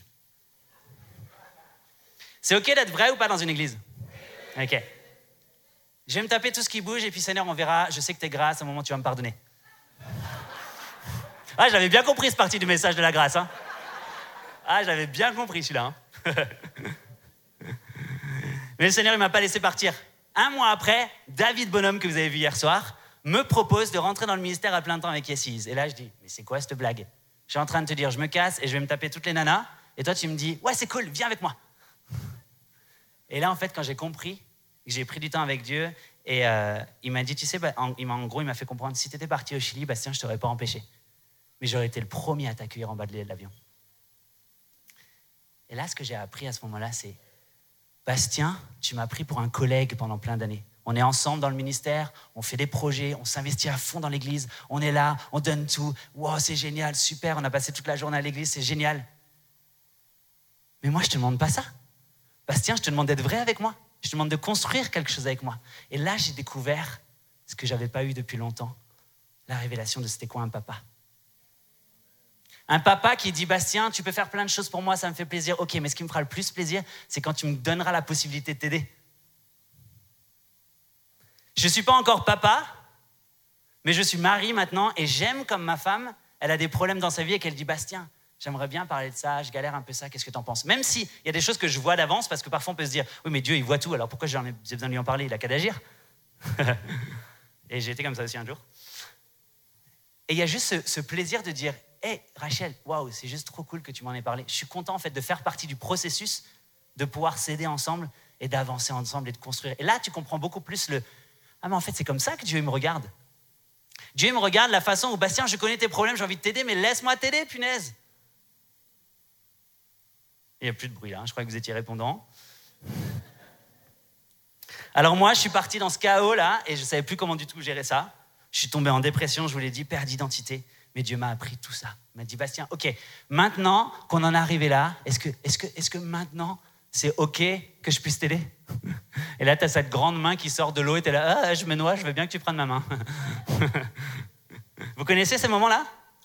C'est ok d'être vrai ou pas dans une église? Ok. Je vais me taper tout ce qui bouge et puis Seigneur, on verra, je sais que t'es grâce, à un moment tu vas me pardonner. Ah, j'avais bien compris cette partie du message de la grâce, hein. Ah, j'avais bien compris celui-là, hein. Mais le Seigneur, il m'a pas laissé partir. Un mois après, David Bonhomme, que vous avez vu hier soir, me propose de rentrer dans le ministère à plein temps avec Yessis. Et là, je dis, mais c'est quoi cette blague? Je suis en train de te dire, je me casse et je vais me taper toutes les nanas. Et toi, tu me dis, ouais, c'est cool, viens avec moi. Et là, en fait, quand j'ai compris, j'ai pris du temps avec Dieu, et euh, il m'a dit, tu sais, bah, en, il m'a, en gros, il m'a fait comprendre, si tu étais parti au Chili, Bastien, je ne t'aurais pas empêché. Mais j'aurais été le premier à t'accueillir en bas de l'avion. Et là, ce que j'ai appris à ce moment-là, c'est, Bastien, tu m'as pris pour un collègue pendant plein d'années. On est ensemble dans le ministère, on fait des projets, on s'investit à fond dans l'église, on est là, on donne tout. Wow, c'est génial, super, on a passé toute la journée à l'église, c'est génial. Mais moi, je ne te demande pas ça. Bastien, je te demande d'être vrai avec moi. Je te demande de construire quelque chose avec moi. Et là, j'ai découvert ce que je n'avais pas eu depuis longtemps, la révélation de c'était quoi un papa. Un papa qui dit, Bastien, tu peux faire plein de choses pour moi, ça me fait plaisir. Ok, mais ce qui me fera le plus plaisir, c'est quand tu me donneras la possibilité de t'aider. Je ne suis pas encore papa, mais je suis mari maintenant et j'aime comme ma femme, elle a des problèmes dans sa vie et qu'elle dit, Bastien, j'aimerais bien parler de ça, je galère un peu ça, qu'est-ce que tu en penses? Même s'il y a des choses que je vois d'avance, parce que parfois on peut se dire, oui, mais Dieu, il voit tout, alors pourquoi j'ai besoin de lui en parler? Il n'a qu'à d'agir. Et j'ai été comme ça aussi un jour. Et il y a juste ce, ce plaisir de dire, hé, hey, Rachel, waouh, c'est juste trop cool que tu m'en aies parlé. Je suis content en fait de faire partie du processus, de pouvoir s'aider ensemble et d'avancer ensemble et de construire. Et là, tu comprends beaucoup plus le, ah mais en fait, c'est comme ça que Dieu il me regarde. Dieu il me regarde la façon où, Bastien, je connais tes problèmes, j'ai envie de t'aider, mais laisse-moi t'aider, punaise. Il n'y a plus de bruit là, hein. Je crois que vous étiez répondant. Alors moi, je suis parti dans ce chaos là et je ne savais plus comment du tout gérer ça. Je suis tombé en dépression, je vous l'ai dit, perte d'identité. Mais Dieu m'a appris tout ça. Il m'a dit, Bastien, ok, maintenant qu'on en est arrivé là, est-ce que, est-ce que, est-ce que maintenant, c'est ok que je puisse t'aider? Et là, tu as cette grande main qui sort de l'eau et tu es là, ah, je me noie, je veux bien que tu prennes ma main. Vous connaissez ces moments-là?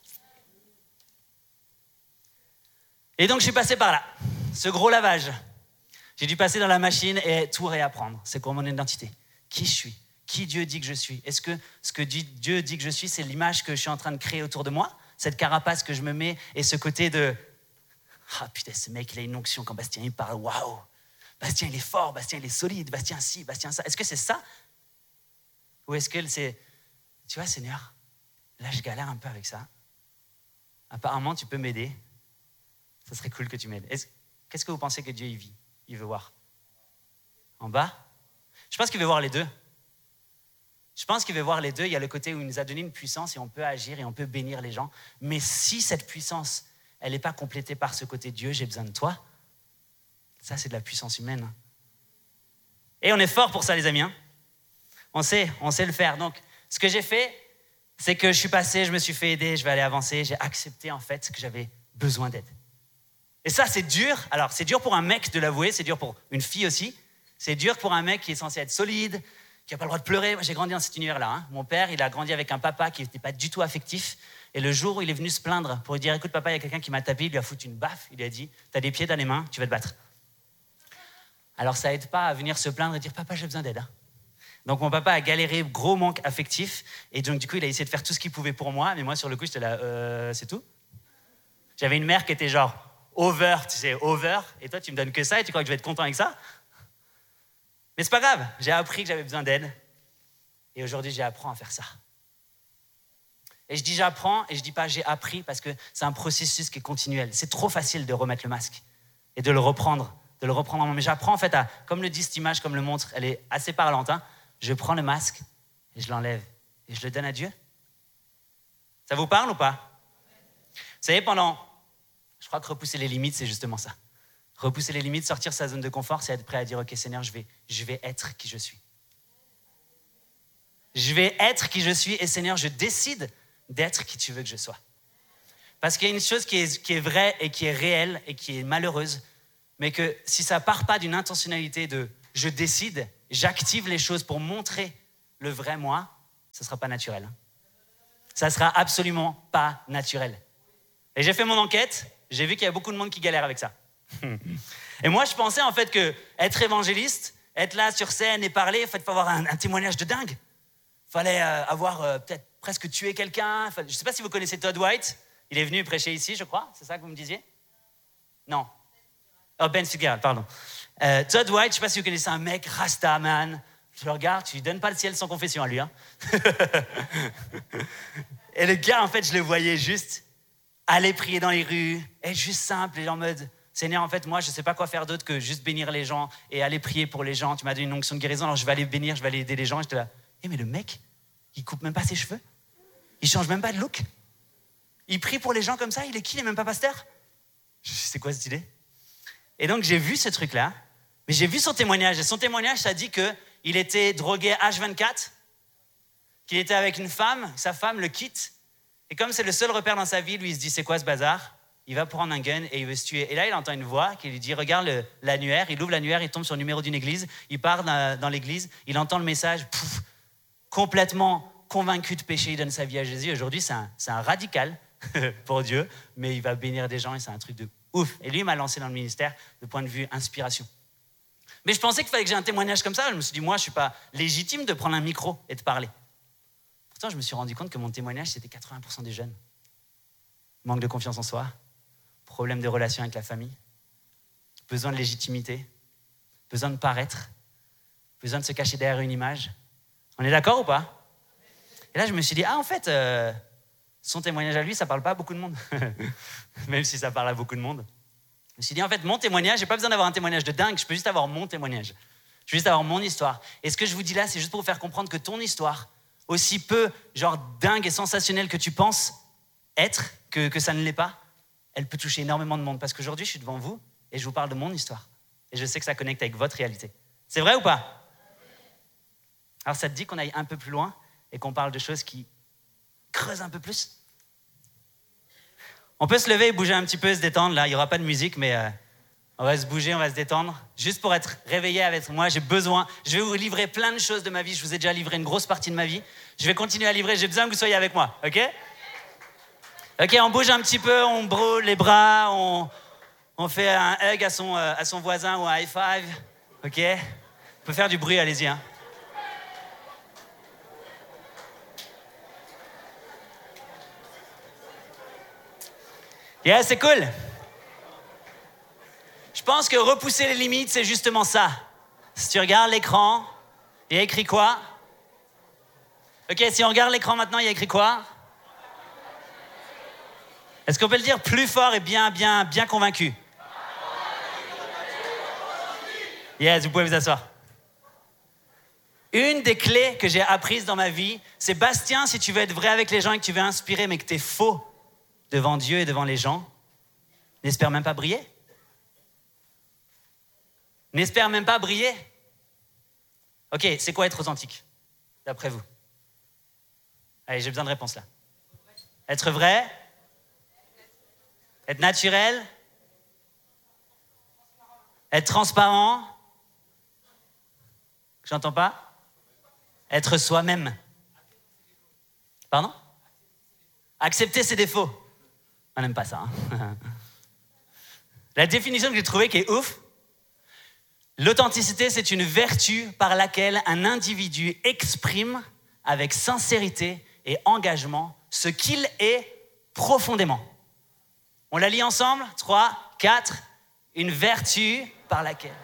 Et donc, je suis passé par là, ce gros lavage. J'ai dû passer dans la machine et tout réapprendre. C'est quoi mon identité? Qui je suis? Qui Dieu dit que je suis? Est-ce que ce que Dieu dit que je suis, c'est l'image que je suis en train de créer autour de moi? Cette carapace que je me mets et ce côté de « Ah putain, ce mec, il a une onction quand Bastien il parle, waouh! Bastien, il est fort, Bastien, il est solide, Bastien, si, Bastien, ça. » Est-ce que c'est ça? Ou est-ce que c'est « Tu vois, Seigneur, là, je galère un peu avec ça. Apparemment, tu peux m'aider. Ça serait cool que tu m'aides. » Est-ce, Qu'est-ce que vous pensez que Dieu il vit? Il veut voir? En bas? Je pense qu'il veut voir les deux. Je pense qu'il veut voir les deux. Il y a le côté où il nous a donné une puissance et on peut agir et on peut bénir les gens. Mais si cette puissance, elle n'est pas complétée par ce côté Dieu, j'ai besoin de toi, ça, c'est de la puissance humaine. Et on est fort pour ça, les amis. Hein? On sait, on sait le faire. Donc, ce que j'ai fait, c'est que je suis passé, je me suis fait aider, je vais aller avancer. J'ai accepté, en fait, que j'avais besoin d'aide. Et ça, c'est dur. Alors, c'est dur pour un mec de l'avouer, c'est dur pour une fille aussi. C'est dur pour un mec qui est censé être solide, qui n'a pas le droit de pleurer. Moi, j'ai grandi dans cet univers-là. Hein. Mon père, il a grandi avec un papa qui n'était pas du tout affectif. Et le jour où il est venu se plaindre pour lui dire « Écoute, papa, il y a quelqu'un qui m'a tapé », il lui a foutu une baffe. Il lui a dit « T'as des pieds, t'as des mains, tu vas te battre. » Alors, ça aide pas à venir se plaindre et dire « Papa, j'ai besoin d'aide. Hein. » Donc, mon papa a galéré, gros manque affectif. Et donc, du coup, il a essayé de faire tout ce qu'il pouvait pour moi. Mais moi, sur le coup, j'étais là euh, « C'est tout ?» J'avais une mère qui était genre over, tu sais, over. Et toi, tu me donnes que ça et tu crois que je vais être content avec ça? Mais c'est pas grave. J'ai appris que j'avais besoin d'aide. Et aujourd'hui, j'apprends à faire ça. Et je dis j'apprends et je dis pas j'ai appris parce que c'est un processus qui est continuel. C'est trop facile de remettre le masque et de le reprendre, de le reprendre en main. Mais j'apprends en fait à, comme le dit cette image, comme le montre, elle est assez parlante. Hein, je prends le masque et je l'enlève et je le donne à Dieu. Ça vous parle ou pas? Vous savez, pendant, je crois que repousser les limites, c'est justement ça. Repousser les limites, sortir de sa zone de confort, c'est être prêt à dire ok Seigneur, je vais, je vais être qui je suis. Je vais être qui je suis et Seigneur, je décide d'être qui tu veux que je sois. Parce qu'il y a une chose qui est, qui est vraie et qui est réelle et qui est malheureuse, mais que si ça part pas d'une intentionnalité de « je décide » j'active les choses pour montrer le vrai moi, ça ne sera pas naturel. Ça ne sera absolument pas naturel. Et j'ai fait mon enquête, j'ai vu qu'il y a beaucoup de monde qui galère avec ça. Et moi, je pensais en fait que être évangéliste, être là sur scène et parler, il fallait avoir un, un témoignage de dingue. Il fallait euh, avoir euh, peut-être presque tué quelqu'un. Je ne sais pas si vous connaissez Todd White. Il est venu prêcher ici, je crois. C'est ça que vous me disiez? Non. Oh, Ben Stuger, pardon. Euh, Todd White, je ne sais pas si vous connaissez un mec, Rasta man. Tu le regardes, tu lui donnes pas le ciel sans confession à lui. Hein. Et le gars, en fait, je le voyais juste aller prier dans les rues, être juste simple et en mode... Seigneur, en fait, moi, je ne sais pas quoi faire d'autre que juste bénir les gens et aller prier pour les gens. Tu m'as donné une onction de guérison, alors je vais aller bénir, je vais aller aider les gens. Et j'étais là, hey, mais le mec, il coupe même pas ses cheveux. Il change même pas de look. Il prie pour les gens comme ça. Il est qui? Il n'est même pas pasteur. C'est quoi cette idée? Et donc, j'ai vu ce truc-là, mais j'ai vu son témoignage. Et son témoignage, ça dit qu'il était drogué H vingt-quatre, qu'il était avec une femme, sa femme le quitte. Et comme c'est le seul repère dans sa vie, lui, il se dit, c'est quoi ce bazar? Il va prendre un gun et il veut se tuer. Et là, il entend une voix qui lui dit, regarde le, l'annuaire. Il ouvre l'annuaire, il tombe sur le numéro d'une église. Il part dans, dans l'église, il entend le message. Pouf, complètement convaincu de péché, il donne sa vie à Jésus. Aujourd'hui, c'est un, c'est un radical pour Dieu, mais il va bénir des gens et c'est un truc de ouf. Et lui, il m'a lancé dans le ministère de point de vue inspiration. Mais je pensais qu'il fallait que j'ai un témoignage comme ça. Je me suis dit, moi, je ne suis pas légitime de prendre un micro et de parler. Pourtant, je me suis rendu compte que mon témoignage, c'était quatre-vingts pour cent des jeunes. Manque de confiance en soi. Problème de relation avec la famille, besoin de légitimité, besoin de paraître, besoin de se cacher derrière une image. On est d'accord ou pas? Et là, je me suis dit, ah, en fait, euh, son témoignage à lui, ça parle pas à beaucoup de monde. Même si ça parle à beaucoup de monde. Je me suis dit, en fait, mon témoignage, j'ai pas besoin d'avoir un témoignage de dingue, je peux juste avoir mon témoignage. Je peux juste avoir mon histoire. Et ce que je vous dis là, c'est juste pour vous faire comprendre que ton histoire, aussi peu, genre, dingue et sensationnelle que tu penses être, que, que ça ne l'est pas, elle peut toucher énormément de monde. Parce qu'aujourd'hui, je suis devant vous et je vous parle de mon histoire. Et je sais que ça connecte avec votre réalité. C'est vrai ou pas? Alors, ça te dit qu'on aille un peu plus loin et qu'on parle de choses qui creusent un peu plus? On peut se lever et bouger un petit peu, se détendre. Là, il n'y aura pas de musique, mais euh, on va se bouger, on va se détendre. Juste pour être réveillé avec moi, j'ai besoin. Je vais vous livrer plein de choses de ma vie. Je vous ai déjà livré une grosse partie de ma vie. Je vais continuer à livrer. J'ai besoin que vous soyez avec moi, ok? Ok, on bouge un petit peu, on brûle les bras, on, on fait un hug à son, euh, à son voisin ou un high five. Ok? On peut faire du bruit, allez-y. Hein. Yeah, c'est cool. Je pense que repousser les limites, c'est justement ça. Si tu regardes l'écran, il y a écrit quoi? Ok, si on regarde l'écran maintenant, il y a écrit quoi? Est-ce qu'on peut le dire plus fort et bien, bien, bien convaincu? Yes, vous pouvez vous asseoir. Une des clés que j'ai apprises dans ma vie, c'est Bastien, si tu veux être vrai avec les gens et que tu veux inspirer, mais que tu es faux devant Dieu et devant les gens, n'espère même pas briller. N'espère même pas briller. Ok, c'est quoi être authentique, d'après vous? Allez, j'ai besoin de réponses là. Être vrai? Être naturel? Être transparent? J'entends pas? Être soi-même. Pardon? Accepter ses défauts. On n'aime pas ça. Hein. La définition que j'ai trouvée qui est ouf, l'authenticité, c'est une vertu par laquelle un individu exprime avec sincérité et engagement ce qu'il est profondément. On la lit ensemble? trois, quatre. Une vertu par laquelle.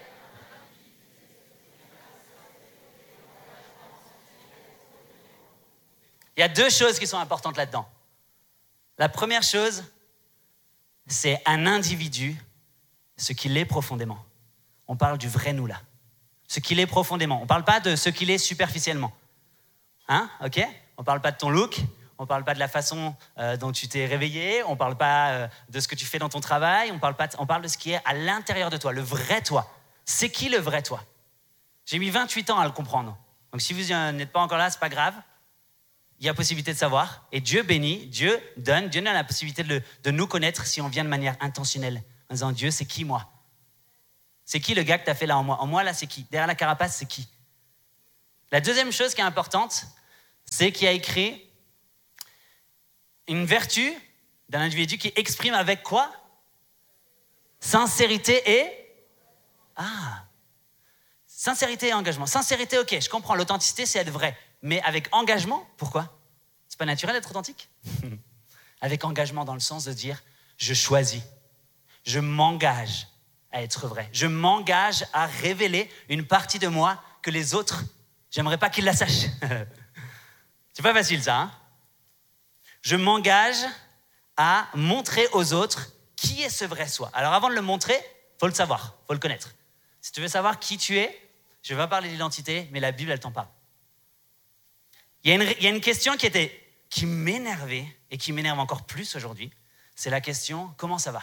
Il y a deux choses qui sont importantes là-dedans. La première chose, c'est un individu, ce qu'il est profondément. On parle du vrai nous là. Ce qu'il est profondément. On ne parle pas de ce qu'il est superficiellement. Hein? Ok? On ne parle pas de ton look. On ne parle pas de la façon euh, dont tu t'es réveillé, on ne parle pas euh, de ce que tu fais dans ton travail, on parle, pas de, on parle de ce qui est à l'intérieur de toi, le vrai toi. C'est qui le vrai toi? J'ai mis vingt-huit ans à le comprendre. Donc si vous n'êtes pas encore là, ce n'est pas grave. Il y a possibilité de savoir. Et Dieu bénit, Dieu donne, Dieu donne la possibilité de, le, de nous connaître si on vient de manière intentionnelle. En disant, Dieu, c'est qui moi? C'est qui le gars que tu as fait là en moi? En moi, là, c'est qui? Derrière la carapace, c'est qui? La deuxième chose qui est importante, c'est qu'il a écrit une vertu d'un individu qui exprime avec quoi? Sincérité et... Ah! Sincérité et engagement. Sincérité, ok, je comprends. L'authenticité, c'est être vrai. Mais avec engagement, pourquoi? C'est pas naturel d'être authentique? Avec engagement dans le sens de dire, je choisis, je m'engage à être vrai. Je m'engage à révéler une partie de moi que les autres, j'aimerais pas qu'ils la sachent. C'est pas facile ça, hein? Je m'engage à montrer aux autres qui est ce vrai soi. Alors avant de le montrer, faut le savoir, faut le connaître. Si tu veux savoir qui tu es, je vais pas parler d'identité, mais la Bible, elle t'en parle. Il y a une, il y a une question qui était, qui m'énervait et qui m'énerve encore plus aujourd'hui. C'est la question, comment ça va?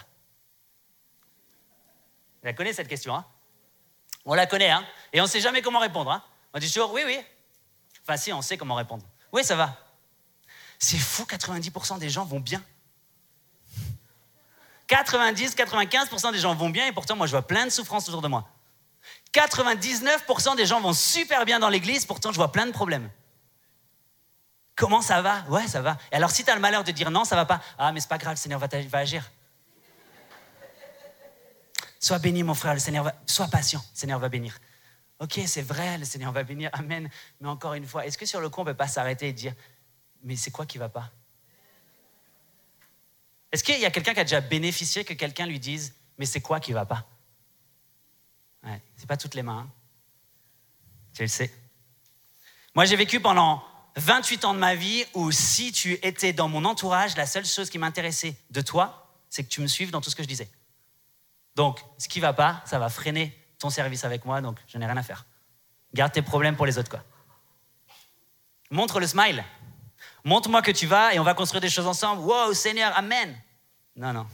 Vous la connaissez cette question, hein? On la connaît, hein? Et on ne sait jamais comment répondre, hein? On dit toujours oui, oui. Enfin, si, on sait comment répondre. Oui, ça va. C'est fou, quatre-vingt-dix pour cent des gens vont bien. quatre-vingt-dix, quatre-vingt-quinze pour cent des gens vont bien et pourtant, moi, je vois plein de souffrances autour de moi. quatre-vingt-dix-neuf pour cent des gens vont super bien dans l'église, pourtant, je vois plein de problèmes. Comment ça va? Ouais, ça va. Et alors, si tu as le malheur de dire non, ça va pas. Ah, mais c'est pas grave, le Seigneur va, va agir. Sois béni, mon frère, le Seigneur va... Sois patient, le Seigneur va bénir. Ok, c'est vrai, le Seigneur va bénir, amen. Mais encore une fois, est-ce que sur le coup, on ne peut pas s'arrêter et dire, mais c'est quoi qui ne va pas? Est-ce qu'il y a quelqu'un qui a déjà bénéficié que quelqu'un lui dise, mais c'est quoi qui ne va pas? Ouais, c'est pas toutes les mains. Hein. Tu le sais. Moi, j'ai vécu pendant vingt-huit ans de ma vie où si tu étais dans mon entourage, la seule chose qui m'intéressait de toi, c'est que tu me suives dans tout ce que je disais. Donc, ce qui ne va pas, ça va freiner ton service avec moi, donc je n'ai rien à faire. Garde tes problèmes pour les autres, quoi. Montre le smile. Montre-moi que tu vas et on va construire des choses ensemble. Wow, Seigneur, amen. Non, non.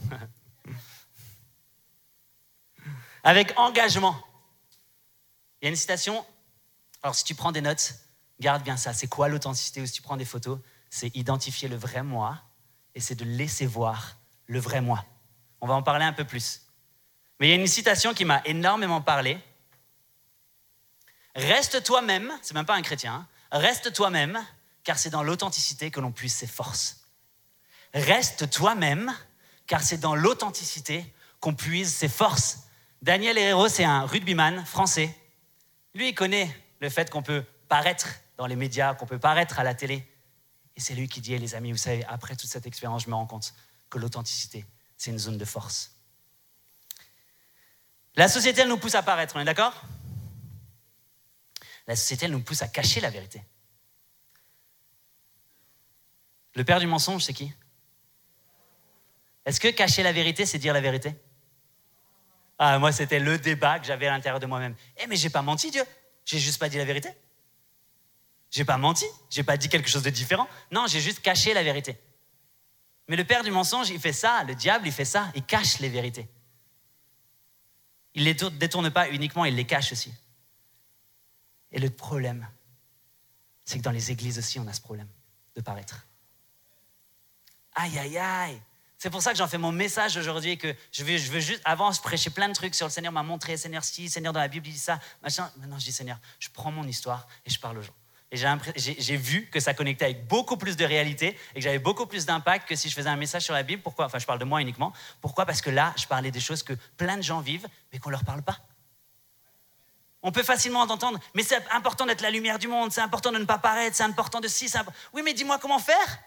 Avec engagement. Il y a une citation. Alors, si tu prends des notes, garde bien ça. C'est quoi l'authenticité? Ou si tu prends des photos, c'est identifier le vrai moi et c'est de laisser voir le vrai moi. On va en parler un peu plus. Mais il y a une citation qui m'a énormément parlé. Reste toi-même, c'est même pas un chrétien, hein. Reste toi-même, car c'est dans l'authenticité que l'on puise ses forces. Reste toi-même, car c'est dans l'authenticité qu'on puise ses forces. Daniel Herrero, c'est un rugbyman français. Lui, il connaît le fait qu'on peut paraître dans les médias, qu'on peut paraître à la télé. Et c'est lui qui dit, hey, les amis, vous savez, après toute cette expérience, je me rends compte que l'authenticité, c'est une zone de force. La société, elle nous pousse à paraître, on est d'accord? La société, elle nous pousse à cacher la vérité. Le père du mensonge, c'est qui? Est-ce que cacher la vérité, c'est dire la vérité? Ah, moi, c'était le débat que j'avais à l'intérieur de moi-même. Eh, mais j'ai pas menti, Dieu. J'ai juste pas dit la vérité. J'ai pas menti. J'ai pas dit quelque chose de différent. Non, j'ai juste caché la vérité. Mais le père du mensonge, il fait ça. Le diable, il fait ça. Il cache les vérités. Il ne les détourne pas uniquement, il les cache aussi. Et le problème, c'est que dans les églises aussi, on a ce problème de paraître. Aïe, aïe, aïe. C'est pour ça que j'en fais mon message aujourd'hui, que je veux, je veux juste, avant, je prêchais plein de trucs sur le Seigneur m'a montré, Seigneur ci, Seigneur dans la Bible, il dit ça, machin. Maintenant, je dis Seigneur, je prends mon histoire et je parle aux gens. Et j'ai, j'ai, j'ai vu que ça connectait avec beaucoup plus de réalité et que j'avais beaucoup plus d'impact que si je faisais un message sur la Bible. Pourquoi? Enfin, je parle de moi uniquement. Pourquoi? Parce que là, je parlais des choses que plein de gens vivent, mais qu'on ne leur parle pas. On peut facilement entendre, mais c'est important d'être la lumière du monde, c'est important de ne pas paraître, c'est important de ci, c'est important... Oui, mais dis-moi comment faire.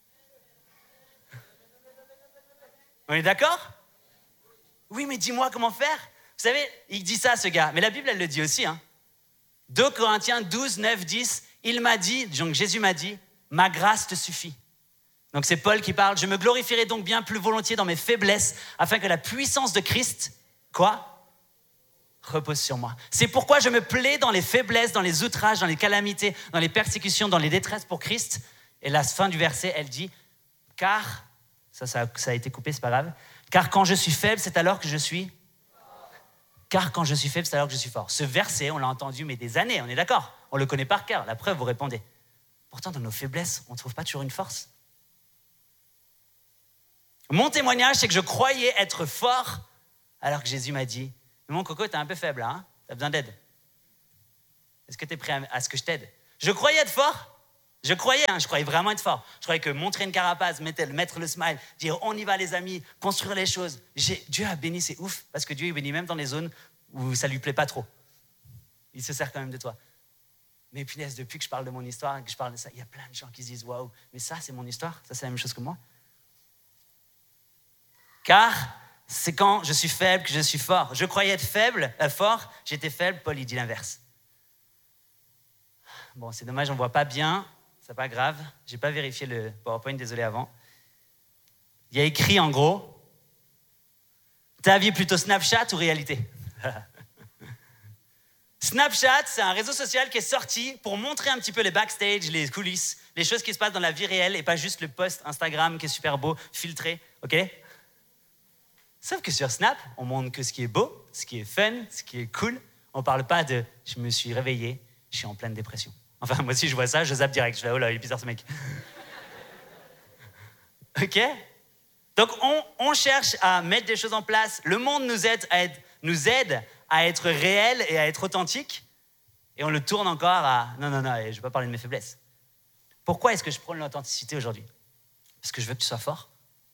On est d'accord? Oui, mais dis-moi comment faire. Vous savez, il dit ça, ce gars, mais la Bible, elle le dit aussi. Hein. deux Corinthiens douze, neuf, dix, il m'a dit, donc Jésus m'a dit, ma grâce te suffit. Donc c'est Paul qui parle, je me glorifierai donc bien plus volontiers dans mes faiblesses, afin que la puissance de Christ, quoi? Repose sur moi. C'est pourquoi je me plais dans les faiblesses, dans les outrages, dans les calamités, dans les persécutions, dans les détresses pour Christ. Et la fin du verset, elle dit, car, ça, ça, ça a été coupé, c'est pas grave, car quand je suis faible, c'est alors que je suis Car quand je suis faible, c'est alors que je suis fort. Ce verset, on l'a entendu, mais des années, on est d'accord? On le connaît par cœur. La preuve, vous répondez. Pourtant, dans nos faiblesses, on ne trouve pas toujours une force. Mon témoignage, c'est que je croyais être fort, alors que Jésus m'a dit, Mais mon coco, t'es un peu faible, hein? T'as besoin d'aide. Est-ce que t'es prêt à, à ce que je t'aide? Je croyais être fort. Je croyais, hein, je croyais vraiment être fort. Je croyais que montrer une carapace, mettre, mettre le smile, dire on y va les amis, construire les choses. J'ai, Dieu a béni, c'est ouf, parce que Dieu il bénit même dans les zones où ça lui plaît pas trop. Il se sert quand même de toi. Mais punaise, depuis que je parle de mon histoire, que je parle de ça, il y a plein de gens qui se disent waouh, mais ça c'est mon histoire, ça c'est la même chose que moi. Car c'est quand je suis faible que je suis fort. Je croyais être faible, euh, fort, j'étais faible, Paul il dit l'inverse. Bon, c'est dommage, on ne voit pas bien, c'est pas grave, j'ai pas vérifié le PowerPoint, désolé avant. Il y a écrit en gros, ta vie plutôt Snapchat ou réalité? Snapchat, c'est un réseau social qui est sorti pour montrer un petit peu les backstage, les coulisses, les choses qui se passent dans la vie réelle et pas juste le post Instagram qui est super beau, filtré, ok? Sauf que sur Snap, on montre que ce qui est beau, ce qui est fun, ce qui est cool. On parle pas de « je me suis réveillé, je suis en pleine dépression ». Enfin, moi aussi, je vois ça, je zappe direct. Je fais « oh là, il est bizarre ce mec ». Ok? Donc, on, on cherche à mettre des choses en place. Le monde nous aide à être, nous aide à être réel et à être authentique. Et on le tourne encore à « non, non, non, je ne vais pas parler de mes faiblesses ». Pourquoi est-ce que je prône l'authenticité aujourd'hui? Parce que je veux que tu sois fort.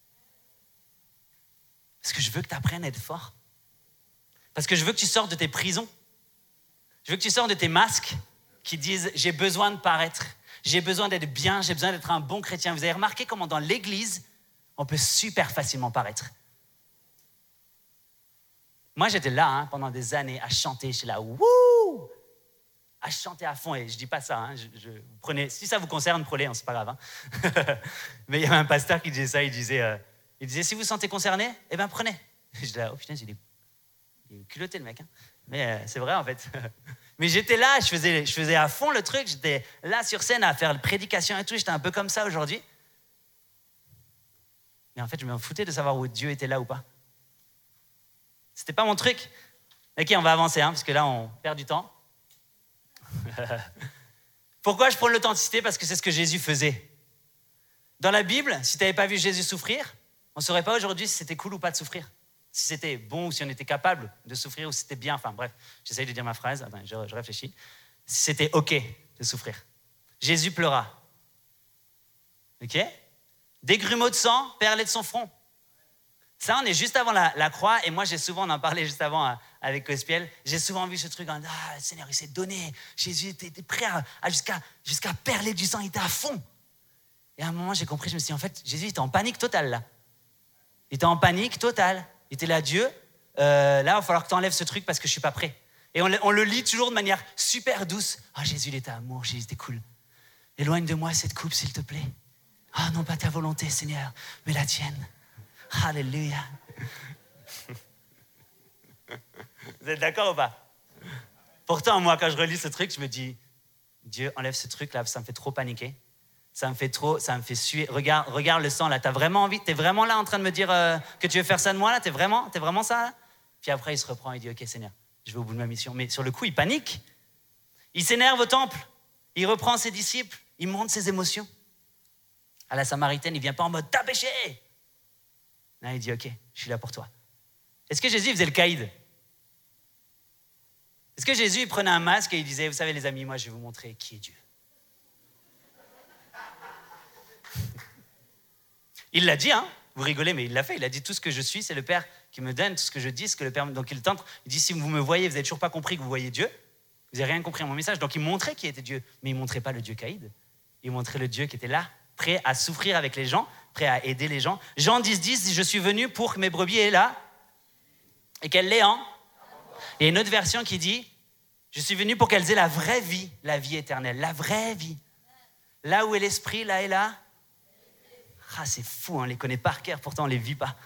Parce que je veux que tu apprennes à être fort. Parce que je veux que tu sortes de tes prisons. Je veux que tu sortes de tes masques qui disent « j'ai besoin de paraître, j'ai besoin d'être bien, j'ai besoin d'être un bon chrétien ». Vous avez remarqué comment dans l'église, on peut super facilement paraître. Moi, j'étais là hein, pendant des années à chanter. J'étais là « wouh !» à chanter à fond. Et je ne dis pas ça. Hein, je, je, vous prenez, si ça vous concerne, prenez, hein, c'est pas grave. Hein. Mais il y avait un pasteur qui disait ça, il disait... Euh, Il disait, si vous vous sentez concerné, eh bien prenez. Je disais, oh putain, il est, il est culotté le mec. Hein. Mais euh, c'est vrai en fait. Mais j'étais là, je faisais, je faisais à fond le truc. J'étais là sur scène à faire la prédication et tout. J'étais un peu comme ça aujourd'hui. Mais en fait, je me foutais de savoir où Dieu était là ou pas. C'était pas mon truc. Ok, on va avancer, hein, parce que là, on perd du temps. Pourquoi je prends l'authenticité? Parce que c'est ce que Jésus faisait. Dans la Bible, si tu n'avais pas vu Jésus souffrir, on ne saurait pas aujourd'hui si c'était cool ou pas de souffrir. Si c'était bon ou si on était capable de souffrir ou si c'était bien. Enfin bref, j'essaye de dire ma phrase. Attends, je, je réfléchis. Si c'était OK de souffrir. Jésus pleura. OK? Des grumeaux de sang perlaient de son front. Ça, on est juste avant la, la croix. Et moi, j'ai souvent, on en parlait juste avant euh, avec Cospiel, j'ai souvent vu ce truc. En, ah, le Seigneur, il s'est donné. Jésus était, était prêt à, à jusqu'à, jusqu'à perler du sang. Il était à fond. Et à un moment, j'ai compris, je me suis dit, en fait, Jésus était en panique totale, là. Il était en panique totale. Il était là, Dieu, euh, là, il va falloir que tu enlèves ce truc parce que je ne suis pas prêt. Et on, on le lit toujours de manière super douce. Ah, oh, Jésus, il était amour, Jésus, était cool. Éloigne de moi cette coupe, s'il te plaît. Ah, oh, non pas ta volonté, Seigneur, mais la tienne. Alléluia. Vous êtes d'accord ou pas? Pourtant, moi, quand je relis ce truc, je me dis, Dieu, enlève ce truc-là, ça me fait trop paniquer. Ça me fait trop, ça me fait suer. Regarde, regarde le sang là. T'as vraiment envie, t'es vraiment là en train de me dire euh, que tu veux faire ça de moi là. T'es vraiment, t'es vraiment ça là. Puis après il se reprend, il dit ok Seigneur, je vais au bout de ma mission. Mais sur le coup il panique, il s'énerve au temple, il reprend ses disciples, il montre ses émotions. À la Samaritaine, il vient pas en mode t'as péché. Là il dit ok, je suis là pour toi. Est-ce que Jésus faisait le caïd? Est-ce que Jésus il prenait un masque et il disait vous savez les amis, moi je vais vous montrer qui est Dieu. Il l'a dit, hein, vous rigolez, mais il l'a fait. Il a dit tout ce que je suis, c'est le Père qui me donne, tout ce que je dis, ce que le Père me... Donc il tente, il dit si vous me voyez, vous n'avez toujours pas compris que vous voyez Dieu, vous n'avez rien compris à mon message. Donc il montrait qui était Dieu, mais il ne montrait pas le Dieu caïd. Il montrait le Dieu qui était là, prêt à souffrir avec les gens, prêt à aider les gens. Jean dix dix, je suis venu pour que mes brebis aient là et qu'elles l'aient en. Il y a une autre version qui dit je suis venu pour qu'elles aient la vraie vie, la vie éternelle, la vraie vie. Là où est l'esprit, là et là. Ah, c'est fou, on les connaît par cœur, pourtant on les vit pas.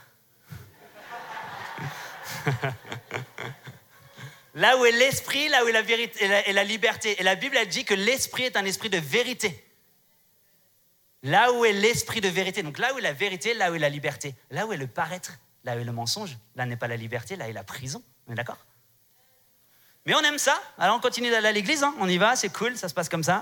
Là où est l'esprit, là où est la vérité et la, et la liberté. Et la Bible, elle dit que l'esprit est un esprit de vérité. Là où est l'esprit de vérité, donc là où est la vérité, là où est la liberté. Là où est le paraître, là où est le mensonge, là n'est pas la liberté, là est la prison. On est d'accord? Mais on aime ça, alors on continue d'aller à l'église, hein. On y va, c'est cool, ça se passe comme ça.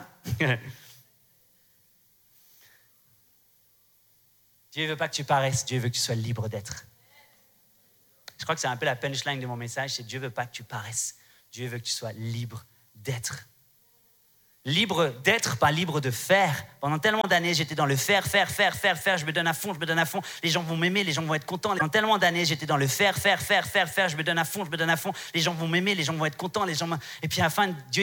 Dieu ne veut pas que tu paraisses, Dieu veut que tu sois libre d'être. Je crois que c'est un peu la punchline de mon message, c'est Dieu veut pas que tu paraisses. Dieu veut que tu sois libre d'être. Libre d'être, pas libre de faire. Pendant tellement d'années, j'étais dans le faire, faire, faire, faire, faire. Je me donne à fond, je me donne à fond. Les gens vont m'aimer, les gens vont être contents. Pendant tellement d'années, j'étais dans le faire, faire, faire, faire, faire. Je me donne à fond, je me donne à fond. Les gens vont m'aimer, les gens vont être contents. Les gens. Et puis à la fin, Dieu